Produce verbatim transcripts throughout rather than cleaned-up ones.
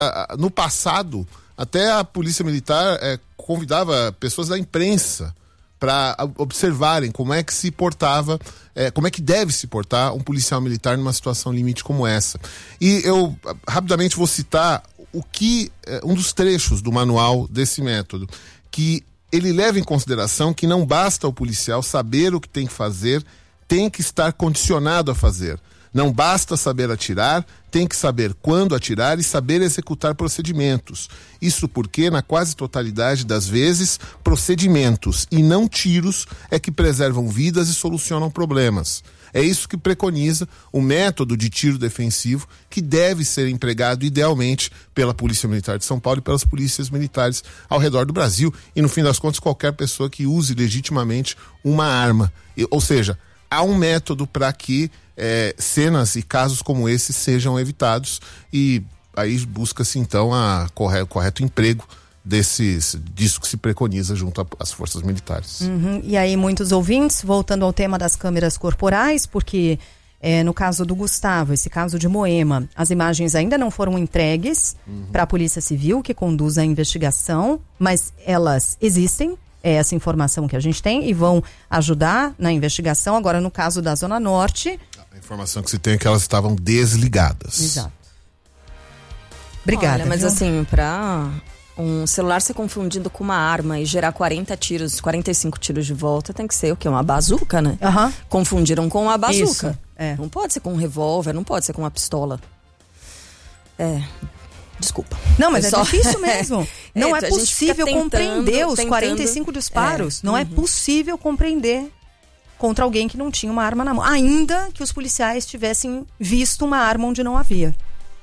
no passado, até a Polícia Militar é, convidava pessoas da imprensa para observarem como é que se portava, é, como é que deve se portar um policial militar numa situação limite como essa. E eu rapidamente vou citar o que é, um dos trechos do manual desse método, que ele leva em consideração que não basta o policial saber o que tem que fazer, tem que estar condicionado a fazer. Não basta saber atirar, tem que saber quando atirar e saber executar procedimentos. Isso porque, na quase totalidade das vezes, procedimentos e não tiros é que preservam vidas e solucionam problemas. É isso que preconiza o método de tiro defensivo, que deve ser empregado idealmente pela Polícia Militar de São Paulo e pelas polícias militares ao redor do Brasil. E, no fim das contas, qualquer pessoa que use legitimamente uma arma. E, ou seja, há um método para que É, cenas e casos como esse sejam evitados, e aí busca-se então a corre, o correto emprego desses, disso que se preconiza junto às forças militares. Uhum. E aí muitos ouvintes, voltando ao tema das câmeras corporais, porque é, no caso do Gustavo, esse caso de Moema, as imagens ainda não foram entregues uhum. para a Polícia Civil, que conduz a investigação, mas elas existem. É essa informação que a gente tem e vão ajudar na investigação. Agora, no caso da Zona Norte... A informação que se tem é que elas estavam desligadas. Exato. Obrigada. Olha, mas viu? assim, pra um celular ser confundido com uma arma e gerar quarenta tiros, quarenta e cinco tiros de volta, tem que ser o quê? Uma bazuca, né? Uhum. Confundiram com uma bazuca. Isso, é. Não pode ser com um revólver, não pode ser com uma pistola. É... Desculpa. Não, mas é é só... difícil mesmo. Não é, é possível tentando, compreender os tentando... quarenta e cinco disparos. É. Não uhum. é possível compreender contra alguém que não tinha uma arma na mão. Ainda que os policiais tivessem visto uma arma onde não havia.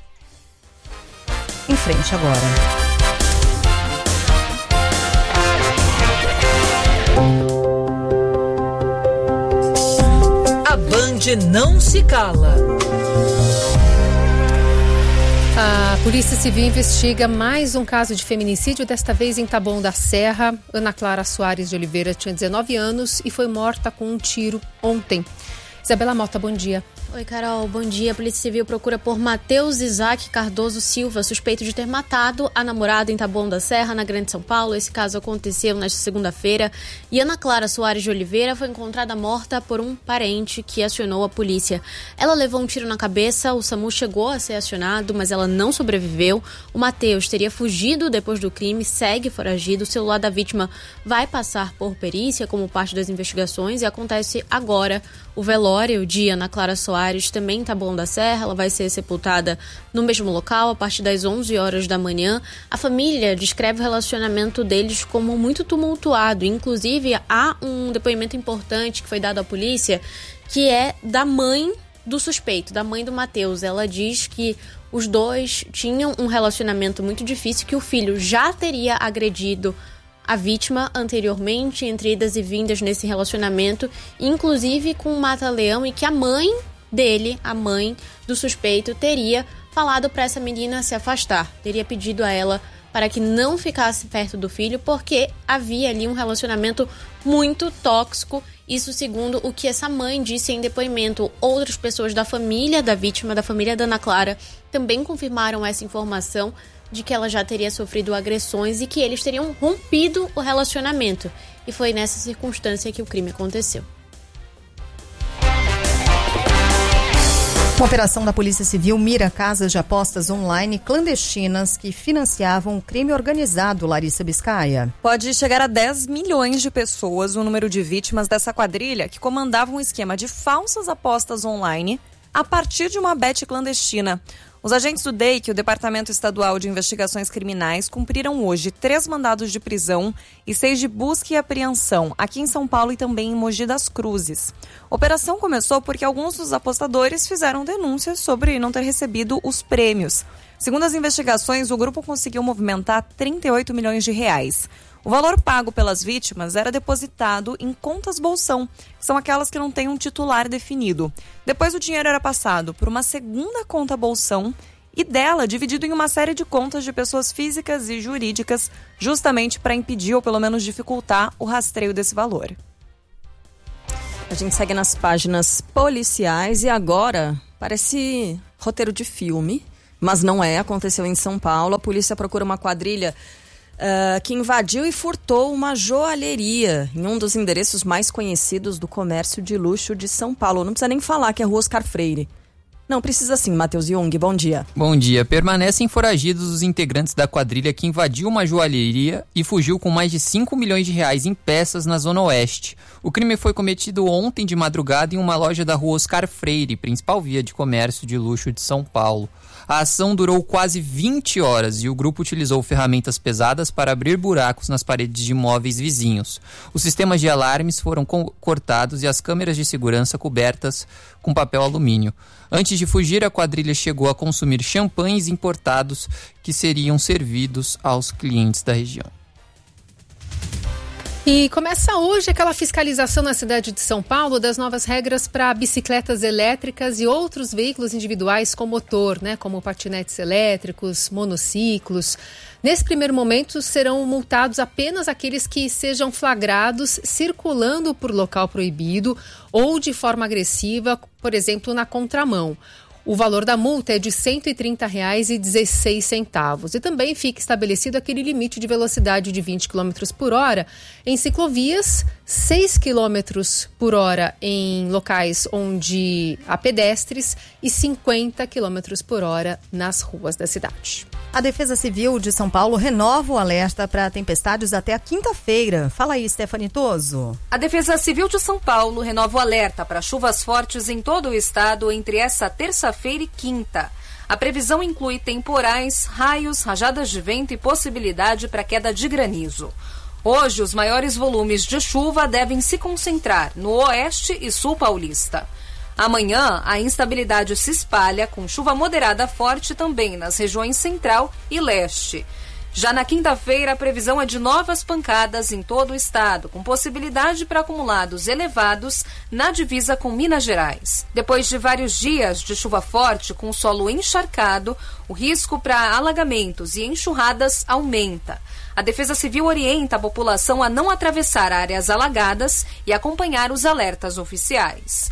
Em frente agora. A Band não se cala. A Polícia Civil investiga mais um caso de feminicídio, desta vez em Taboão da Serra. Ana Clara Soares de Oliveira tinha dezenove anos e foi morta com um tiro ontem. Isabela Mota, bom dia. Oi, Carol, bom dia. A Polícia Civil procura por Matheus Isaac Cardoso Silva, suspeito de ter matado a namorada em Taboão da Serra, na Grande São Paulo. Esse caso aconteceu nesta segunda-feira. E Ana Clara Soares de Oliveira foi encontrada morta por um parente que acionou a polícia. Ela levou um tiro na cabeça, o SAMU chegou a ser acionado, mas ela não sobreviveu. O Matheus teria fugido depois do crime, segue foragido. O celular da vítima vai passar por perícia como parte das investigações e acontece agora o velório de Ana Clara Soares, também em Taboão da Serra. Ela vai ser sepultada no mesmo local a partir das onze horas da manhã. A família descreve o relacionamento deles como muito tumultuado. Inclusive, há um depoimento importante que foi dado à polícia, que é da mãe do suspeito, da mãe do Matheus. Ela diz que os dois tinham um relacionamento muito difícil, que o filho já teria agredido a vítima anteriormente, entre idas e vindas nesse relacionamento, inclusive com um mata-leão, e que a mãe dele, a mãe do suspeito, teria falado para essa menina se afastar, teria pedido a ela para que não ficasse perto do filho, porque havia ali um relacionamento muito tóxico. Isso segundo o que essa mãe disse em depoimento. Outras pessoas da família da vítima, da família da Ana Clara, também confirmaram essa informação de que ela já teria sofrido agressões e que eles teriam rompido o relacionamento. E foi nessa circunstância que o crime aconteceu. Uma operação da Polícia Civil mira casas de apostas online clandestinas que financiavam o crime organizado, Larissa Biscaia. Pode chegar a dez milhões de pessoas o número de vítimas dessa quadrilha que comandava um esquema de falsas apostas online a partir de uma bet clandestina. Os agentes do D E I C, o Departamento Estadual de Investigações Criminais, cumpriram hoje três mandados de prisão e seis de busca e apreensão aqui em São Paulo e também em Mogi das Cruzes. A operação começou porque alguns dos apostadores fizeram denúncias sobre não ter recebido os prêmios. Segundo as investigações, o grupo conseguiu movimentar trinta e oito milhões de reais. O valor pago pelas vítimas era depositado em contas bolsão, que são aquelas que não têm um titular definido. Depois o dinheiro era passado por uma segunda conta bolsão e dela dividido em uma série de contas de pessoas físicas e jurídicas, justamente para impedir ou pelo menos dificultar o rastreio desse valor. A gente segue nas páginas policiais e agora parece roteiro de filme. Mas não é, aconteceu em São Paulo. A polícia procura uma quadrilha uh, que invadiu e furtou uma joalheria em um dos endereços mais conhecidos do comércio de luxo de São Paulo. Não precisa nem falar que é Rua Oscar Freire. Não, precisa sim, Matheus Jung, bom dia. Bom dia. Permanecem foragidos os integrantes da quadrilha que invadiu uma joalheria e fugiu com mais de cinco milhões de reais em peças na Zona Oeste. O crime foi cometido ontem de madrugada em uma loja da Rua Oscar Freire, principal via de comércio de luxo de São Paulo. A ação durou quase vinte horas e o grupo utilizou ferramentas pesadas para abrir buracos nas paredes de imóveis vizinhos. Os sistemas de alarmes foram co- cortados e as câmeras de segurança cobertas com papel alumínio. Antes de fugir, a quadrilha chegou a consumir champanhes importados que seriam servidos aos clientes da região. E começa hoje aquela fiscalização na cidade de São Paulo das novas regras para bicicletas elétricas e outros veículos individuais com motor, né, como patinetes elétricos, monociclos. Nesse primeiro momento, serão multados apenas aqueles que sejam flagrados circulando por local proibido ou de forma agressiva, por exemplo, na contramão. O valor da multa é de cento e trinta reais e dezesseis centavos. E também fica estabelecido aquele limite de velocidade de vinte quilômetros por hora em ciclovias, seis quilômetros por hora em locais onde há pedestres e cinquenta quilômetros por hora nas ruas da cidade. A Defesa Civil de São Paulo renova o alerta para tempestades até a quinta-feira. Fala aí, Stephanie Toso. A Defesa Civil de São Paulo renova o alerta para chuvas fortes em todo o estado entre essa terça-feira e quinta. A previsão inclui temporais, raios, rajadas de vento e possibilidade para queda de granizo. Hoje, os maiores volumes de chuva devem se concentrar no oeste e sul paulista. Amanhã, a instabilidade se espalha com chuva moderada forte também nas regiões central e leste. Já na quinta-feira, a previsão é de novas pancadas em todo o estado, com possibilidade para acumulados elevados na divisa com Minas Gerais. Depois de vários dias de chuva forte com o solo encharcado, o risco para alagamentos e enxurradas aumenta. A Defesa Civil orienta a população a não atravessar áreas alagadas e acompanhar os alertas oficiais.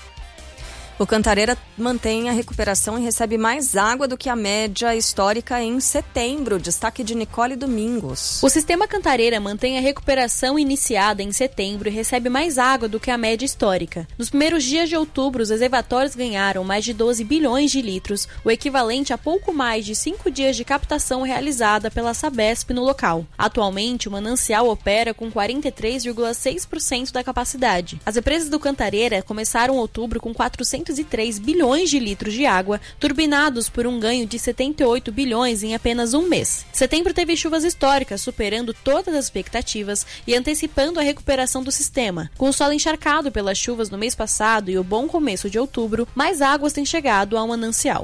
O Cantareira mantém a recuperação e recebe mais água do que a média histórica em setembro. Destaque de Nicole Domingos. O sistema Cantareira mantém a recuperação iniciada em setembro e recebe mais água do que a média histórica. Nos primeiros dias de outubro, os reservatórios ganharam mais de doze bilhões de litros, o equivalente a pouco mais de cinco dias de captação realizada pela Sabesp no local. Atualmente, o manancial opera com quarenta e três vírgula seis por cento da capacidade. As represas do Cantareira começaram outubro com quatrocentos e três bilhões de litros de água, turbinados por um ganho de setenta e oito bilhões em apenas um mês. Setembro teve chuvas históricas, superando todas as expectativas e antecipando a recuperação do sistema. Com o solo encharcado pelas chuvas no mês passado e o bom começo de outubro, mais águas têm chegado ao manancial.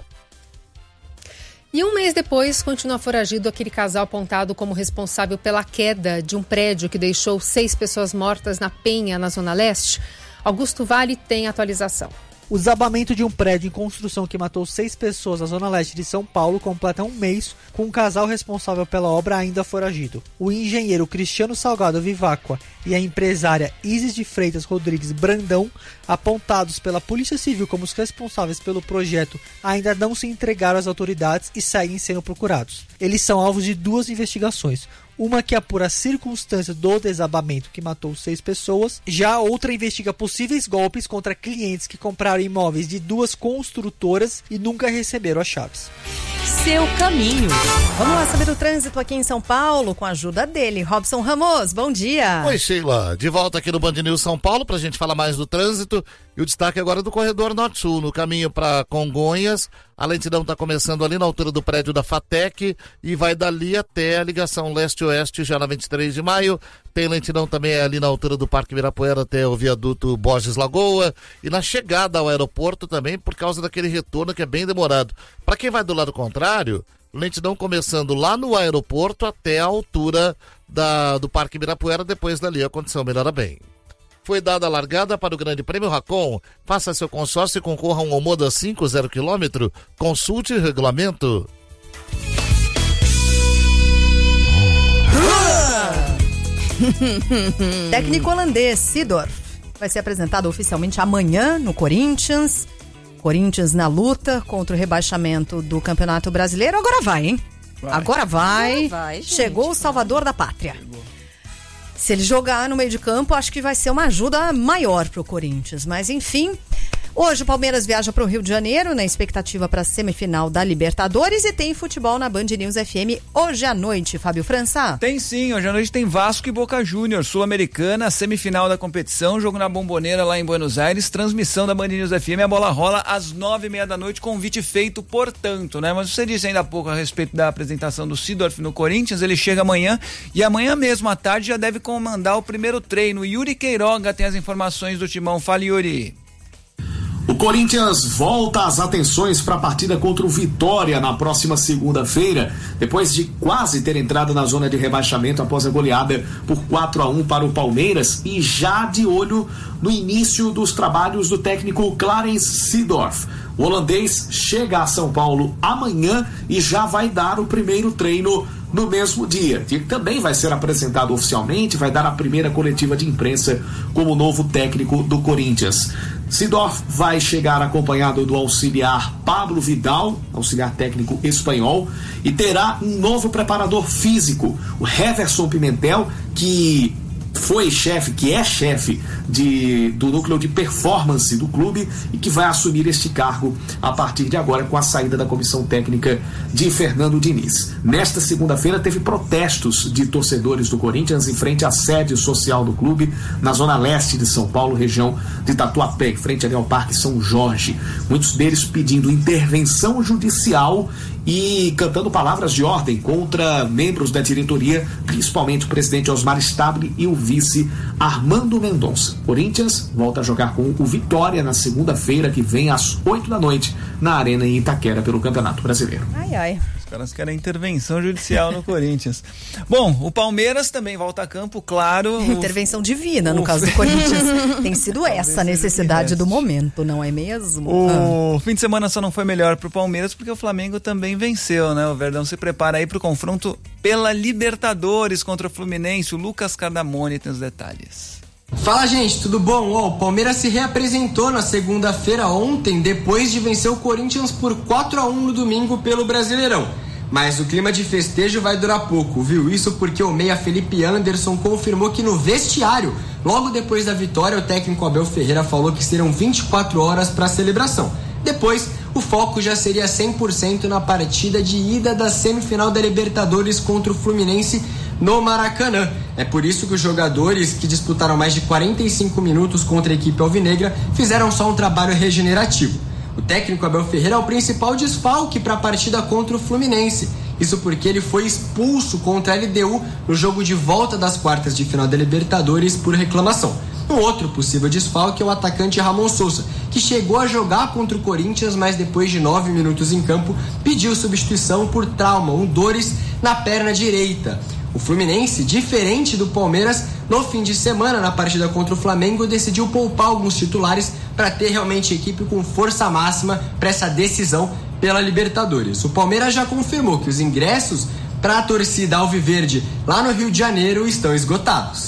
E um mês depois, continua foragido aquele casal apontado como responsável pela queda de um prédio que deixou seis pessoas mortas na Penha, na Zona Leste. Augusto Vale tem atualização. O desabamento de um prédio em construção que matou seis pessoas na Zona Leste de São Paulo completa um mês com um casal responsável pela obra ainda foragido. O engenheiro Cristiano Salgado Vivacqua e a empresária Isis de Freitas Rodrigues Brandão, apontados pela Polícia Civil como os responsáveis pelo projeto, ainda não se entregaram às autoridades e seguem sendo procurados. Eles são alvos de duas investigações. Uma que apura as circunstâncias do desabamento que matou seis pessoas. Já a outra investiga possíveis golpes contra clientes que compraram imóveis de duas construtoras e nunca receberam as chaves. Seu caminho. Vamos lá saber o trânsito aqui em São Paulo com a ajuda dele, Robson Ramos. Bom dia. Oi, Sheila. De volta aqui no Band News São Paulo pra gente falar mais do trânsito. E o destaque agora do corredor Norte-Sul, no caminho para Congonhas. A lentidão está começando ali na altura do prédio da FATEC e vai dali até a ligação leste-oeste, já na vinte e três de maio. Tem lentidão também ali na altura do Parque Ibirapuera até o viaduto Borges Lagoa. E na chegada ao aeroporto também, por causa daquele retorno que é bem demorado. Para quem vai do lado contrário, lentidão começando lá no aeroporto até a altura da, do Parque Ibirapuera. Depois dali a condição melhora bem. Foi dada a largada para o Grande Prêmio Racon. Faça seu consórcio e concorra a um Omoda cinco zero quilômetro. Consulte o regulamento. Técnico holandês Seedorf vai ser apresentado oficialmente amanhã no Corinthians. Corinthians na luta contra o rebaixamento do Campeonato Brasileiro. Agora vai, hein? Vai. Agora vai. Agora vai, gente. Chegou o salvador da pátria. Chegou. Se ele jogar no meio de campo, acho que vai ser uma ajuda maior pro Corinthians. Mas, enfim, hoje o Palmeiras viaja para o Rio de Janeiro na expectativa para a semifinal da Libertadores e tem futebol na Band News F M hoje à noite, Fábio França. Tem sim, hoje à noite tem Vasco e Boca Juniors, Sul-Americana, semifinal da competição, jogo na Bomboneira lá em Buenos Aires, transmissão da Band News F M, a bola rola às nove e meia da noite, convite feito, portanto, né? Mas você disse ainda há pouco a respeito da apresentação do Seedorf no Corinthians, ele chega amanhã e amanhã mesmo à tarde já deve comandar o primeiro treino. Yuri Queiroga tem as informações do timão. Fala, Yuri. O Corinthians volta as atenções para a partida contra o Vitória na próxima segunda-feira, depois de quase ter entrado na zona de rebaixamento após a goleada por quatro a um para o Palmeiras e já de olho no início dos trabalhos do técnico Clarence Seedorf. O holandês chega a São Paulo amanhã e já vai dar o primeiro treino no mesmo dia. Ele também vai ser apresentado oficialmente, vai dar a primeira coletiva de imprensa como novo técnico do Corinthians. Seedorf vai chegar acompanhado do auxiliar Pablo Vidal, auxiliar técnico espanhol, e terá um novo preparador físico, o Heverson Pimentel, que foi chefe, que é chefe de, do núcleo de performance do clube e que vai assumir este cargo a partir de agora com a saída da comissão técnica de Fernando Diniz. Nesta segunda-feira teve protestos de torcedores do Corinthians em frente à sede social do clube na zona leste de São Paulo, região de Tatuapé, em frente ali ao Parque São Jorge. Muitos deles pedindo intervenção judicial e cantando palavras de ordem contra membros da diretoria, principalmente o presidente Osmar Stable e o vice Armando Mendonça. Corinthians volta a jogar com o Vitória na segunda-feira, que vem às oito da noite, na Arena em Itaquera, pelo Campeonato Brasileiro. Ai, ai. Os caras querem intervenção judicial no Corinthians. Bom, o Palmeiras também volta a campo, claro. Intervenção o... divina, no o... caso do Corinthians. Tem sido essa a necessidade do momento, não é mesmo? O ah. fim de semana só não foi melhor pro Palmeiras porque o Flamengo também venceu, né? O Verdão se prepara aí pro confronto pela Libertadores contra o Fluminense. O Lucas Cardamone tem os detalhes. Fala, gente, tudo bom? Oh, o Palmeiras se reapresentou na segunda-feira ontem, depois de vencer o Corinthians por quatro a um no domingo pelo Brasileirão. Mas o clima de festejo vai durar pouco, viu? Isso porque o meia Felipe Anderson confirmou que no vestiário, logo depois da vitória, o técnico Abel Ferreira falou que serão vinte e quatro horas para a celebração. Depois, o foco já seria cem por cento na partida de ida da semifinal da Libertadores contra o Fluminense no Maracanã. É por isso que os jogadores, que disputaram mais de quarenta e cinco minutos contra a equipe alvinegra, fizeram só um trabalho regenerativo. O técnico Abel Ferreira é o principal desfalque para a partida contra o Fluminense. Isso porque ele foi expulso contra a L D U no jogo de volta das quartas de final da Libertadores por reclamação. Um outro possível desfalque é o atacante Ramon Sousa, que chegou a jogar contra o Corinthians, mas depois de nove minutos em campo, pediu substituição por trauma, um dores na perna direita. O Fluminense, diferente do Palmeiras, no fim de semana, na partida contra o Flamengo, decidiu poupar alguns titulares para ter realmente equipe com força máxima para essa decisão pela Libertadores. O Palmeiras já confirmou que os ingressos para a torcida alviverde lá no Rio de Janeiro estão esgotados.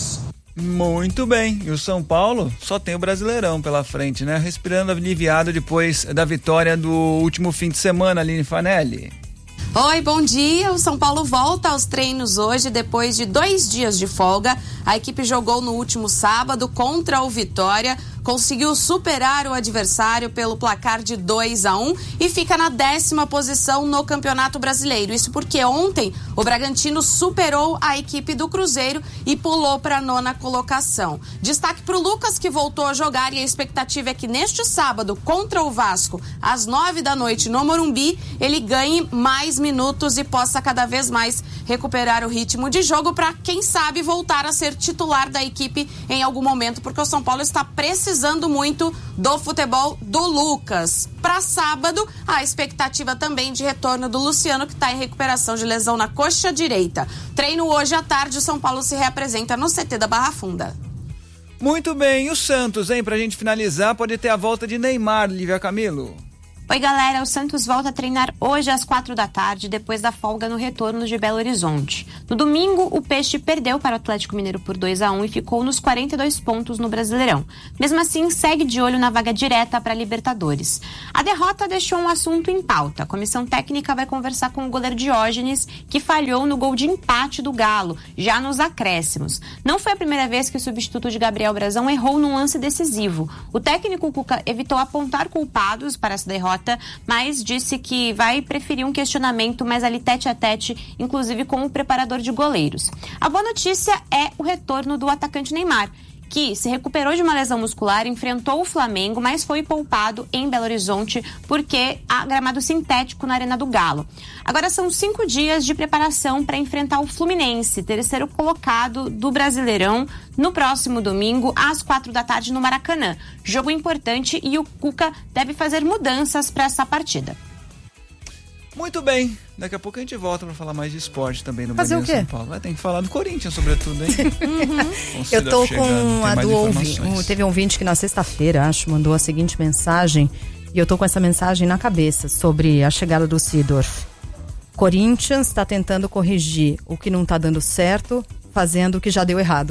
Muito bem, e o São Paulo só tem o Brasileirão pela frente, né? Respirando aliviado depois da vitória do último fim de semana, Aline Fanelli. Oi, bom dia. O São Paulo volta aos treinos hoje depois de dois dias de folga. A equipe jogou no último sábado contra o Vitória, conseguiu superar o adversário pelo placar de dois a um e fica na décima posição no Campeonato Brasileiro. Isso porque ontem o Bragantino superou a equipe do Cruzeiro e pulou para a nona colocação. Destaque para o Lucas, que voltou a jogar, e a expectativa é que neste sábado, contra o Vasco, às nove da noite no Morumbi, ele ganhe mais minutos e possa cada vez mais recuperar o ritmo de jogo para, quem sabe, voltar a ser titular da equipe em algum momento, porque o São Paulo está precisando muito do futebol do Lucas. Para sábado, a expectativa também de retorno do Luciano, que está em recuperação de lesão na coxa direita. Treino hoje à tarde, o São Paulo se reapresenta no C T da Barra Funda. Muito bem, e o Santos, hein? Pra gente finalizar, pode ter a volta de Neymar, Lívia Camilo. Oi, galera, o Santos volta a treinar hoje às quatro da tarde, depois da folga no retorno de Belo Horizonte. No domingo, o Peixe perdeu para o Atlético Mineiro por dois a um e ficou nos quarenta e dois pontos no Brasileirão. Mesmo assim, segue de olho na vaga direta para a Libertadores. A derrota deixou um assunto em pauta. A comissão técnica vai conversar com o goleiro Diógenes, que falhou no gol de empate do Galo, já nos acréscimos. Não foi a primeira vez que o substituto de Gabriel Brazão errou num lance decisivo. O técnico Cuca evitou apontar culpados para essa derrota, mas disse que vai preferir um questionamento mais ali tete a tete, inclusive com o preparador de goleiros. A boa notícia é o retorno do atacante Neymar, que se recuperou de uma lesão muscular, enfrentou o Flamengo, mas foi poupado em Belo Horizonte porque há gramado sintético na Arena do Galo. Agora são cinco dias de preparação para enfrentar o Fluminense, terceiro colocado do Brasileirão, no próximo domingo, às quatro da tarde, no Maracanã. Jogo importante e o Cuca deve fazer mudanças para essa partida. Muito bem, daqui a pouco a gente volta para falar mais de esporte também no Fazer Band o quê? São Paulo. Vai ter que falar do Corinthians, sobretudo, hein? Uhum. Eu tô com a do ouvinte. Teve um ouvinte que na sexta-feira, acho, mandou a seguinte mensagem, e eu tô com essa mensagem na cabeça sobre a chegada do Seedorf. Corinthians está tentando corrigir o que não tá dando certo, fazendo o que já deu errado.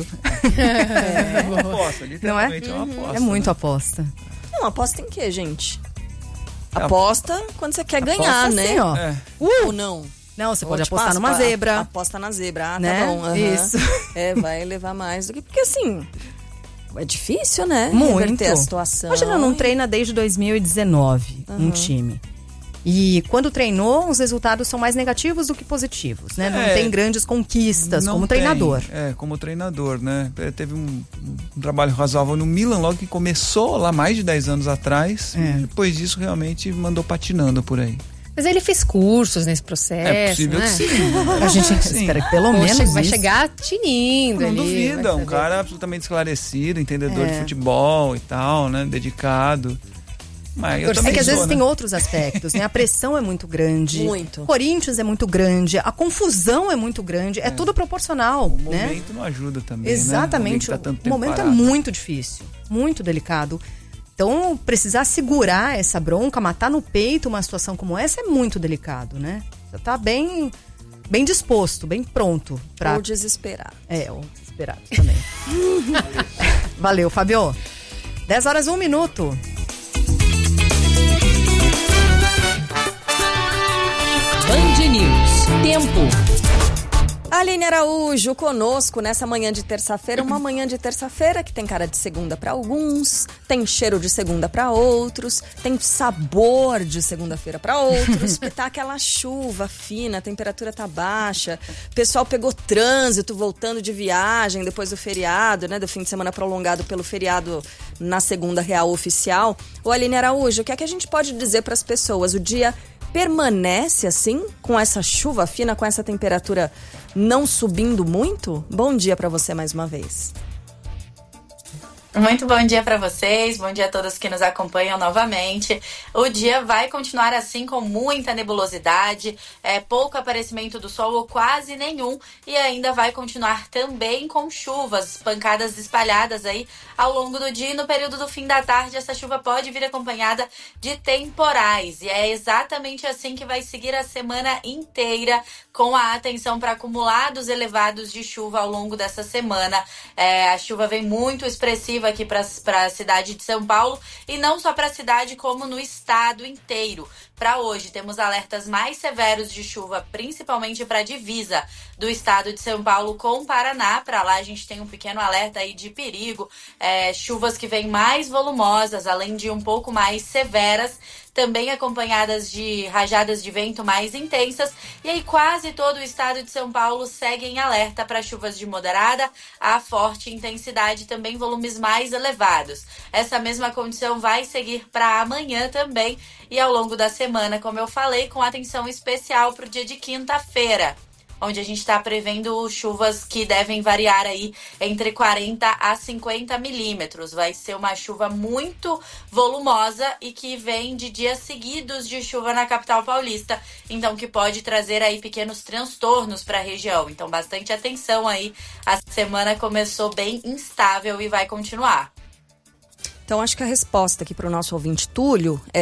É uma aposta, literalmente não é? é uma aposta. É muito né? aposta. Não, aposta em quê, gente? Aposta quando você quer Aposta ganhar, assim, né? ó. É. Ou não. Não, você Ou, pode tipo, apostar ah, numa a- zebra. Aposta na zebra, ah, Né? tá bom. aham. Isso. É, vai levar mais do que... Porque assim, é difícil, né? Muito. Reverter a situação. Imagina, não treina desde dois mil e dezenove um Uhum. time. E quando treinou, os resultados são mais negativos do que positivos, né? Não É. tem grandes conquistas Não como tem. treinador. É, como treinador, né? É, Teve um, um trabalho razoável no Milan logo que começou lá mais de dez anos atrás. É. E depois disso realmente mandou patinando por aí. Mas ele fez cursos nesse processo, É possível né? que sim. A gente Sim. espera que pelo Poxa, menos vai isso. chegar tinindo Não ali. duvida, vai um saber. cara absolutamente esclarecido, entendedor É. de futebol e tal, né? Dedicado. Mas eu É também que às sou, vezes né? tem outros aspectos, né? A pressão é muito grande. Muito. Corinthians é muito grande. A confusão é muito grande. É, tudo proporcional, O né? momento não ajuda também, Exatamente. né? Alguém que tá tanto O tempo momento é parado. muito difícil, muito delicado. Então, precisar segurar essa bronca, matar no peito uma situação como essa é muito delicado, né? Você tá bem, bem disposto, bem pronto pra... Ou desesperar. É, ou desesperado também. Valeu, Fabio. dez horas, um minuto. Band News. Tempo. Aline Araújo conosco nessa manhã de terça-feira, uma manhã de terça-feira que tem cara de segunda para alguns, tem cheiro de segunda para outros, tem sabor de segunda-feira para outros, porque tá aquela chuva fina, a temperatura tá baixa, o pessoal pegou trânsito voltando de viagem depois do feriado, né, do fim de semana prolongado pelo feriado na segunda real oficial. Ô Aline Araújo, o que é que a gente pode dizer para as pessoas? O dia permanece assim, com essa chuva fina, com essa temperatura não subindo muito? Bom dia para você mais uma vez. Muito bom dia para vocês, bom dia a todos que nos acompanham novamente. O dia vai continuar assim, com muita nebulosidade, é, pouco aparecimento do sol ou quase nenhum, e ainda vai continuar também com chuvas, pancadas espalhadas aí ao longo do dia, e no período do fim da tarde essa chuva pode vir acompanhada de temporais, e é exatamente assim que vai seguir a semana inteira, com a atenção para acumulados elevados de chuva ao longo dessa semana. É, a chuva vem muito expressiva aqui para a cidade de São Paulo, e não só para a cidade, como no estado inteiro. Para hoje, temos alertas mais severos de chuva, principalmente para a divisa do estado de São Paulo com o Paraná. Para lá, a gente tem um pequeno alerta aí de perigo, é, chuvas que vêm mais volumosas, além de um pouco mais severas, também acompanhadas de rajadas de vento mais intensas, e aí quase todo o estado de São Paulo segue em alerta para chuvas de moderada a forte intensidade, também volumes mais elevados. Essa mesma condição vai seguir para amanhã também, e ao longo da semana, como eu falei, com atenção especial para o dia de quinta-feira, onde a gente está prevendo chuvas que devem variar aí entre quarenta a cinquenta milímetros. Vai ser uma chuva muito volumosa e que vem de dias seguidos de chuva na capital paulista, então que pode trazer aí pequenos transtornos para a região. Então bastante atenção aí, a semana começou bem instável e vai continuar. Então acho que a resposta aqui para o nosso ouvinte Túlio é: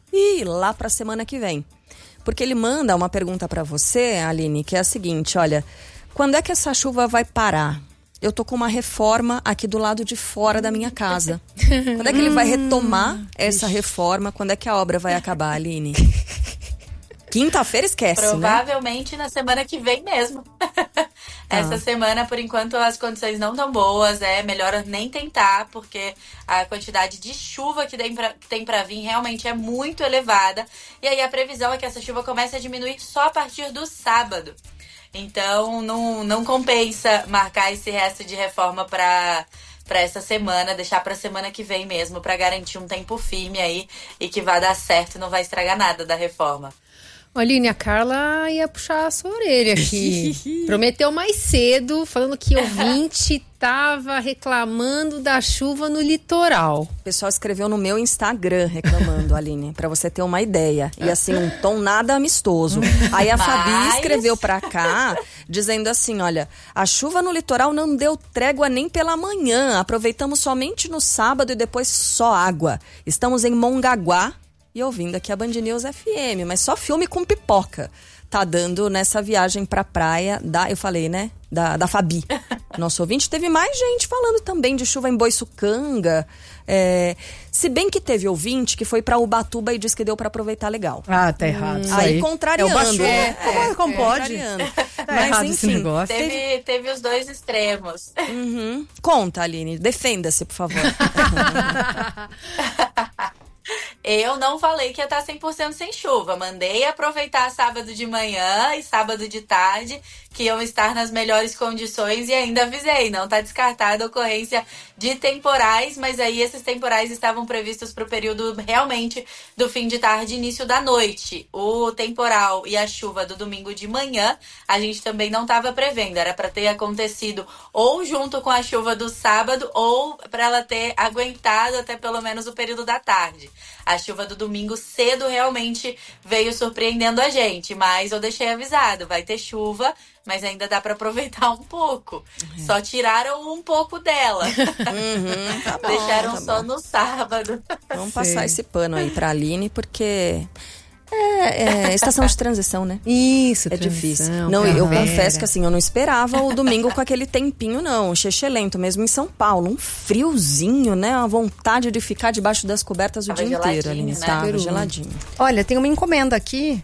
e lá pra semana que vem. Porque ele manda uma pergunta pra você, Aline, que é a seguinte, olha, quando é que essa chuva vai parar? Eu tô com uma reforma aqui do lado de fora da minha casa. Quando é que ele vai retomar essa reforma? Quando é que a obra vai acabar, Aline? Quinta-feira esquece, Provavelmente né? na semana que vem mesmo. Essa Ah. semana, por enquanto, as condições não tão boas. É melhor nem tentar, porque a quantidade de chuva que tem pra, que tem pra vir realmente é muito elevada. E aí a previsão é que essa chuva comece a diminuir só a partir do sábado. Então, não, não compensa marcar esse resto de reforma pra... para essa semana, deixar para semana que vem mesmo, para garantir um tempo firme aí e que vai dar certo e não vai estragar nada da reforma. Aline, a Carla ia puxar a sua orelha aqui. Prometeu mais cedo, falando que o ouvinte tava reclamando da chuva no litoral. O pessoal escreveu no meu Instagram reclamando, Aline, pra você ter uma ideia. E assim, um tom nada amistoso. Aí a Mas... Fabi escreveu pra cá, dizendo assim, olha, a chuva no litoral não deu trégua nem pela manhã. Aproveitamos somente no sábado e depois só água. Estamos em Mongaguá e ouvindo aqui a Band News F M, mas só filme com pipoca. Tá dando nessa viagem pra praia da, eu falei, né? Da, da Fabi. Nosso ouvinte. Teve mais gente falando também de chuva em Boiçucanga. É, se bem que teve ouvinte que foi pra Ubatuba e disse que deu pra aproveitar legal. Ah, tá errado. Isso Aí, aí contrariando. É o baixo, né? como, como é, pode? Contrariando. Tá Mas errado esse enfim. negócio. Teve, teve os dois extremos. Uhum. Conta, Aline. Defenda-se, por favor. Eu não falei que ia estar cem por cento sem chuva. Mandei aproveitar sábado de manhã e sábado de tarde, que iam estar nas melhores condições, e ainda avisei. Não está descartada a ocorrência de temporais, mas aí esses temporais estavam previstos para o período realmente do fim de tarde e início da noite. O temporal e a chuva do domingo de manhã, a gente também não estava prevendo. Era para ter acontecido ou junto com a chuva do sábado, ou para ela ter aguentado até pelo menos o período da tarde. A chuva do domingo cedo realmente veio surpreendendo a gente, mas eu deixei avisado, vai ter chuva, mas ainda dá para aproveitar um pouco. Uhum. Só tiraram um pouco dela. Uhum, tá bom, Deixaram tá só bom. no sábado. Vamos passar esse pano aí pra Aline, porque é, é estação de transição, né? Isso, é transição, difícil. Não, eu primavera. confesso que assim, eu não esperava o domingo com aquele tempinho, não. Chechelento mesmo em São Paulo. Um friozinho, né? Uma vontade de ficar debaixo das cobertas o Tava dia inteiro, geladinho, Aline. né? Tava Peru. geladinho. Olha, tem uma encomenda aqui.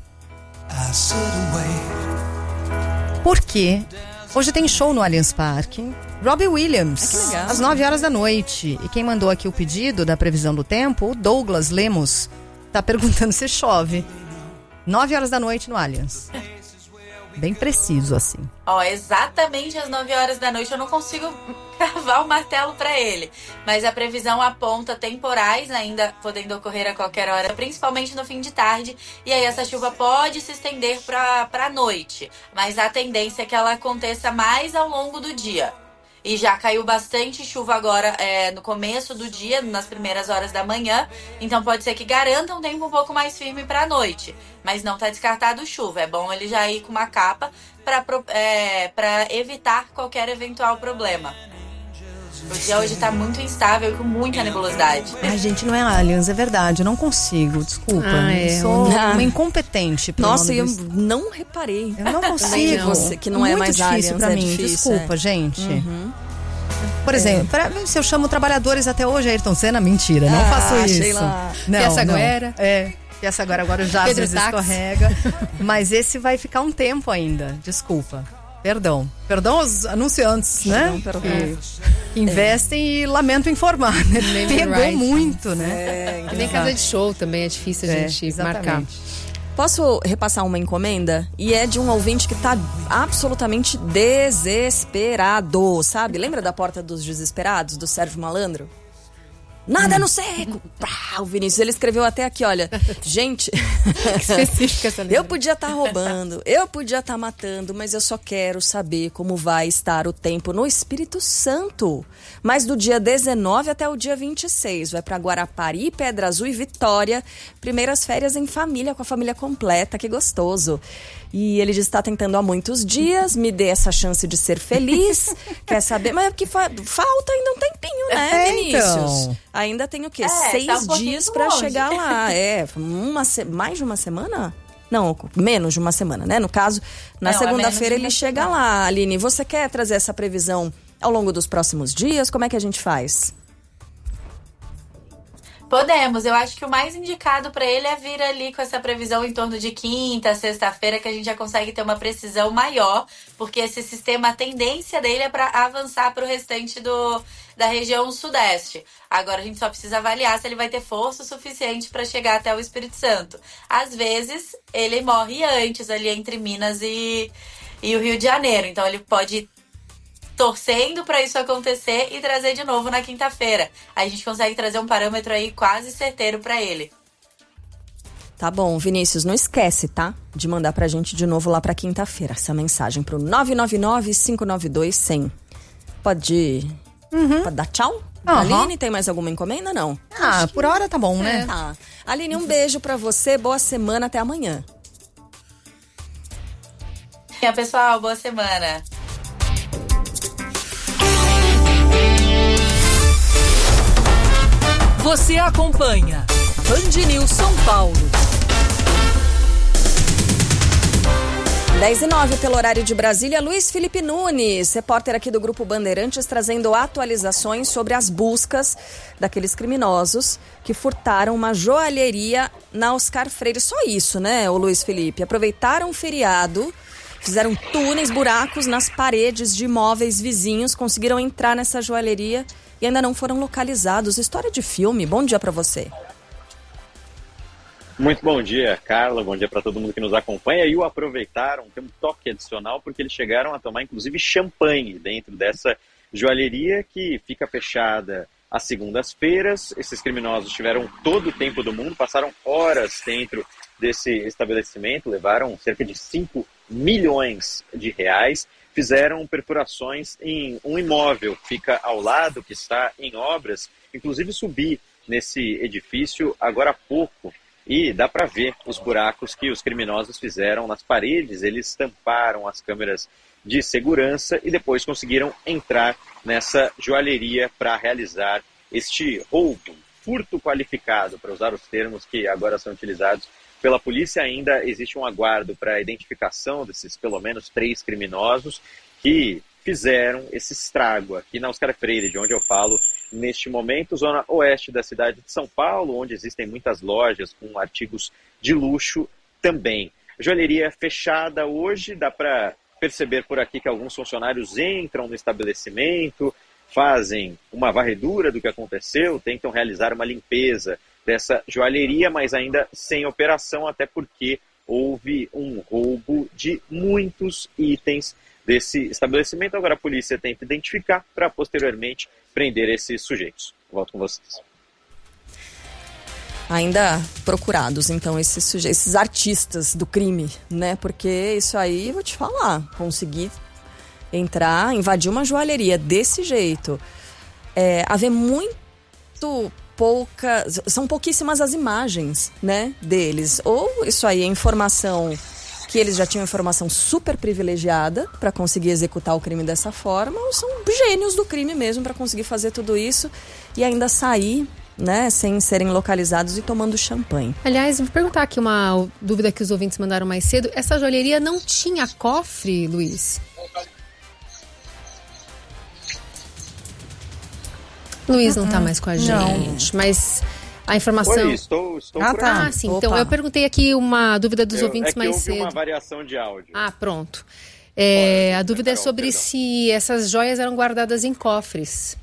Por quê? Hoje tem show no Allianz Parque. Robbie Williams, Ah, que legal. às nove horas da noite. E quem mandou aqui o pedido da previsão do tempo, o Douglas Lemos, tá perguntando se chove. nove horas da noite no Allianz. Bem preciso, assim. Ó, exatamente às nove horas da noite eu não consigo cravar o martelo pra ele. Mas a previsão aponta temporais ainda podendo ocorrer a qualquer hora, principalmente no fim de tarde. E aí essa chuva pode se estender pra, pra noite. Mas a tendência é que ela aconteça mais ao longo do dia. E já caiu bastante chuva agora é, no começo do dia, nas primeiras horas da manhã. Então pode ser que garanta um tempo um pouco mais firme para a noite. Mas não está descartado chuva. É bom ele já ir com uma capa para é, para evitar qualquer eventual problema. O dia hoje está muito instável e com muita nebulosidade. Ai, gente, não é Allianz, é verdade. Eu não consigo, desculpa. Ah, eu é, sou não. uma incompetente. pro Nossa, nome eu do- não reparei. Eu não Também consigo. você, que não é Muito mais difícil Allianz, pra é mim. difícil, Desculpa, é. gente. Uhum. Por exemplo, pra- se eu chamo trabalhadores até hoje, Ayrton Senna, mentira. Não Ah, faço isso. Sheila. Não, Piaçaguera. não. É. Piaçaguera agora já às Pedro vezes Táxi. escorrega. Mas esse vai ficar um tempo ainda. Desculpa. Perdão. Perdão aos anunciantes, né? Perdão, Que perdão. investem e lamento informar, né? Name Pegou right. muito, né? É, Que nem casa de show também, é difícil a É, gente exatamente. marcar. Posso repassar uma encomenda? E é de um ouvinte que tá absolutamente desesperado, sabe? Lembra da Porta dos Desesperados, do Sérgio Malandro? Nada no seco! Pá, o Vinícius, ele escreveu até aqui, olha. Gente, Específica essa eu podia estar roubando, eu podia estar matando, mas eu só quero saber como vai estar o tempo no Espírito Santo. Mas do dia dezenove até o dia vinte e seis, vai para Guarapari, Pedra Azul e Vitória. Primeiras férias em família, com a família completa, que gostoso. E ele diz que está tentando há muitos dias, me dê essa chance de ser feliz. Quer saber? Mas é porque fa- falta ainda um tempinho, né, É, Vinícius? então. Ainda tem o quê? É, Seis tá um pouquinho dias para longe. chegar lá. É, uma se- mais de uma semana? Não, menos de uma semana, né? No caso, na Não, é segunda-feira menos de ele uma chega semana. lá. Aline, você quer trazer essa previsão ao longo dos próximos dias? Como é que a gente faz? Podemos, eu acho que o mais indicado para ele é vir ali com essa previsão em torno de quinta, sexta-feira, que a gente já consegue ter uma precisão maior, porque esse sistema, a tendência dele é para avançar para o restante do, da região sudeste. Agora a gente só precisa avaliar se ele vai ter força suficiente para chegar até o Espírito Santo. Às vezes, ele morre antes ali entre Minas e, e o Rio de Janeiro, então ele pode torcendo para isso acontecer e trazer de novo na quinta-feira. Aí a gente consegue trazer um parâmetro aí quase certeiro para ele. Tá bom, Vinícius, não esquece, tá? De mandar pra gente de novo lá pra quinta-feira essa mensagem pro nove nove nove, cinco nove dois, zero zero. Pode, Uhum. pode dar tchau? Aham. Aline, tem mais alguma encomenda? Não. Ah, por hora tá bom, né? Tá. Aline, um beijo pra você, boa semana, até amanhã. E aí, pessoal, boa semana. Você acompanha Band News São Paulo. dez e nove pelo horário de Brasília, Luiz Felipe Nunes, repórter aqui do Grupo Bandeirantes, trazendo atualizações sobre as buscas daqueles criminosos que furtaram uma joalheria na Oscar Freire. Só isso, né, o Luiz Felipe? Aproveitaram o feriado, fizeram túneis, buracos nas paredes de imóveis vizinhos, conseguiram entrar nessa joalheria e ainda não foram localizados. História de filme. Bom dia pra você. Muito bom dia, Carla. Bom dia para todo mundo que nos acompanha. E o aproveitaram, tem um toque adicional, porque eles chegaram a tomar, inclusive, champanhe dentro dessa joalheria que fica fechada às segundas-feiras. Esses criminosos tiveram todo o tempo do mundo, passaram horas dentro desse estabelecimento, levaram cerca de cinco milhões de reais, fizeram perfurações em um imóvel que fica ao lado, que está em obras, inclusive subi nesse edifício agora há pouco, e dá para ver os buracos que os criminosos fizeram nas paredes. Eles tamparam as câmeras de segurança e depois conseguiram entrar nessa joalheria para realizar este roubo, furto qualificado, para usar os termos que agora são utilizados pela polícia. Ainda existe um aguardo para a identificação desses pelo menos três criminosos que fizeram esse estrago aqui na Oscar Freire, de onde eu falo neste momento, zona oeste da cidade de São Paulo, onde existem muitas lojas com artigos de luxo também. Joalheria fechada hoje, dá para perceber por aqui que alguns funcionários entram no estabelecimento, fazem uma varredura do que aconteceu, tentam realizar uma limpeza dessa joalheria, mas ainda sem operação, até porque houve um roubo de muitos itens desse estabelecimento. Agora a polícia tenta identificar para posteriormente prender esses sujeitos. Volto com vocês. Ainda procurados, então, esses sujeitos, esses artistas do crime, né? Porque isso aí, vou te falar, conseguir entrar, invadir uma joalheria desse jeito, é, haver muito poucas, são pouquíssimas as imagens, né, deles. Ou isso aí é informação que eles já tinham informação super privilegiada para conseguir executar o crime dessa forma, ou são gênios do crime mesmo para conseguir fazer tudo isso e ainda sair, né, sem serem localizados e tomando champanhe. Aliás, vou perguntar aqui uma dúvida que os ouvintes mandaram mais cedo. Essa joalheria não tinha cofre, Luiz? Luiz não tá mais com a gente, não. Mas a informação... Oi, estou, estou ah, por tá. aqui. Ah, sim. Então, eu perguntei aqui uma dúvida dos eu, ouvintes é que mais houve cedo. uma variação de áudio. Ah, pronto. É, Olha, a dúvida Carol, é sobre perdão. se essas joias eram guardadas em cofres.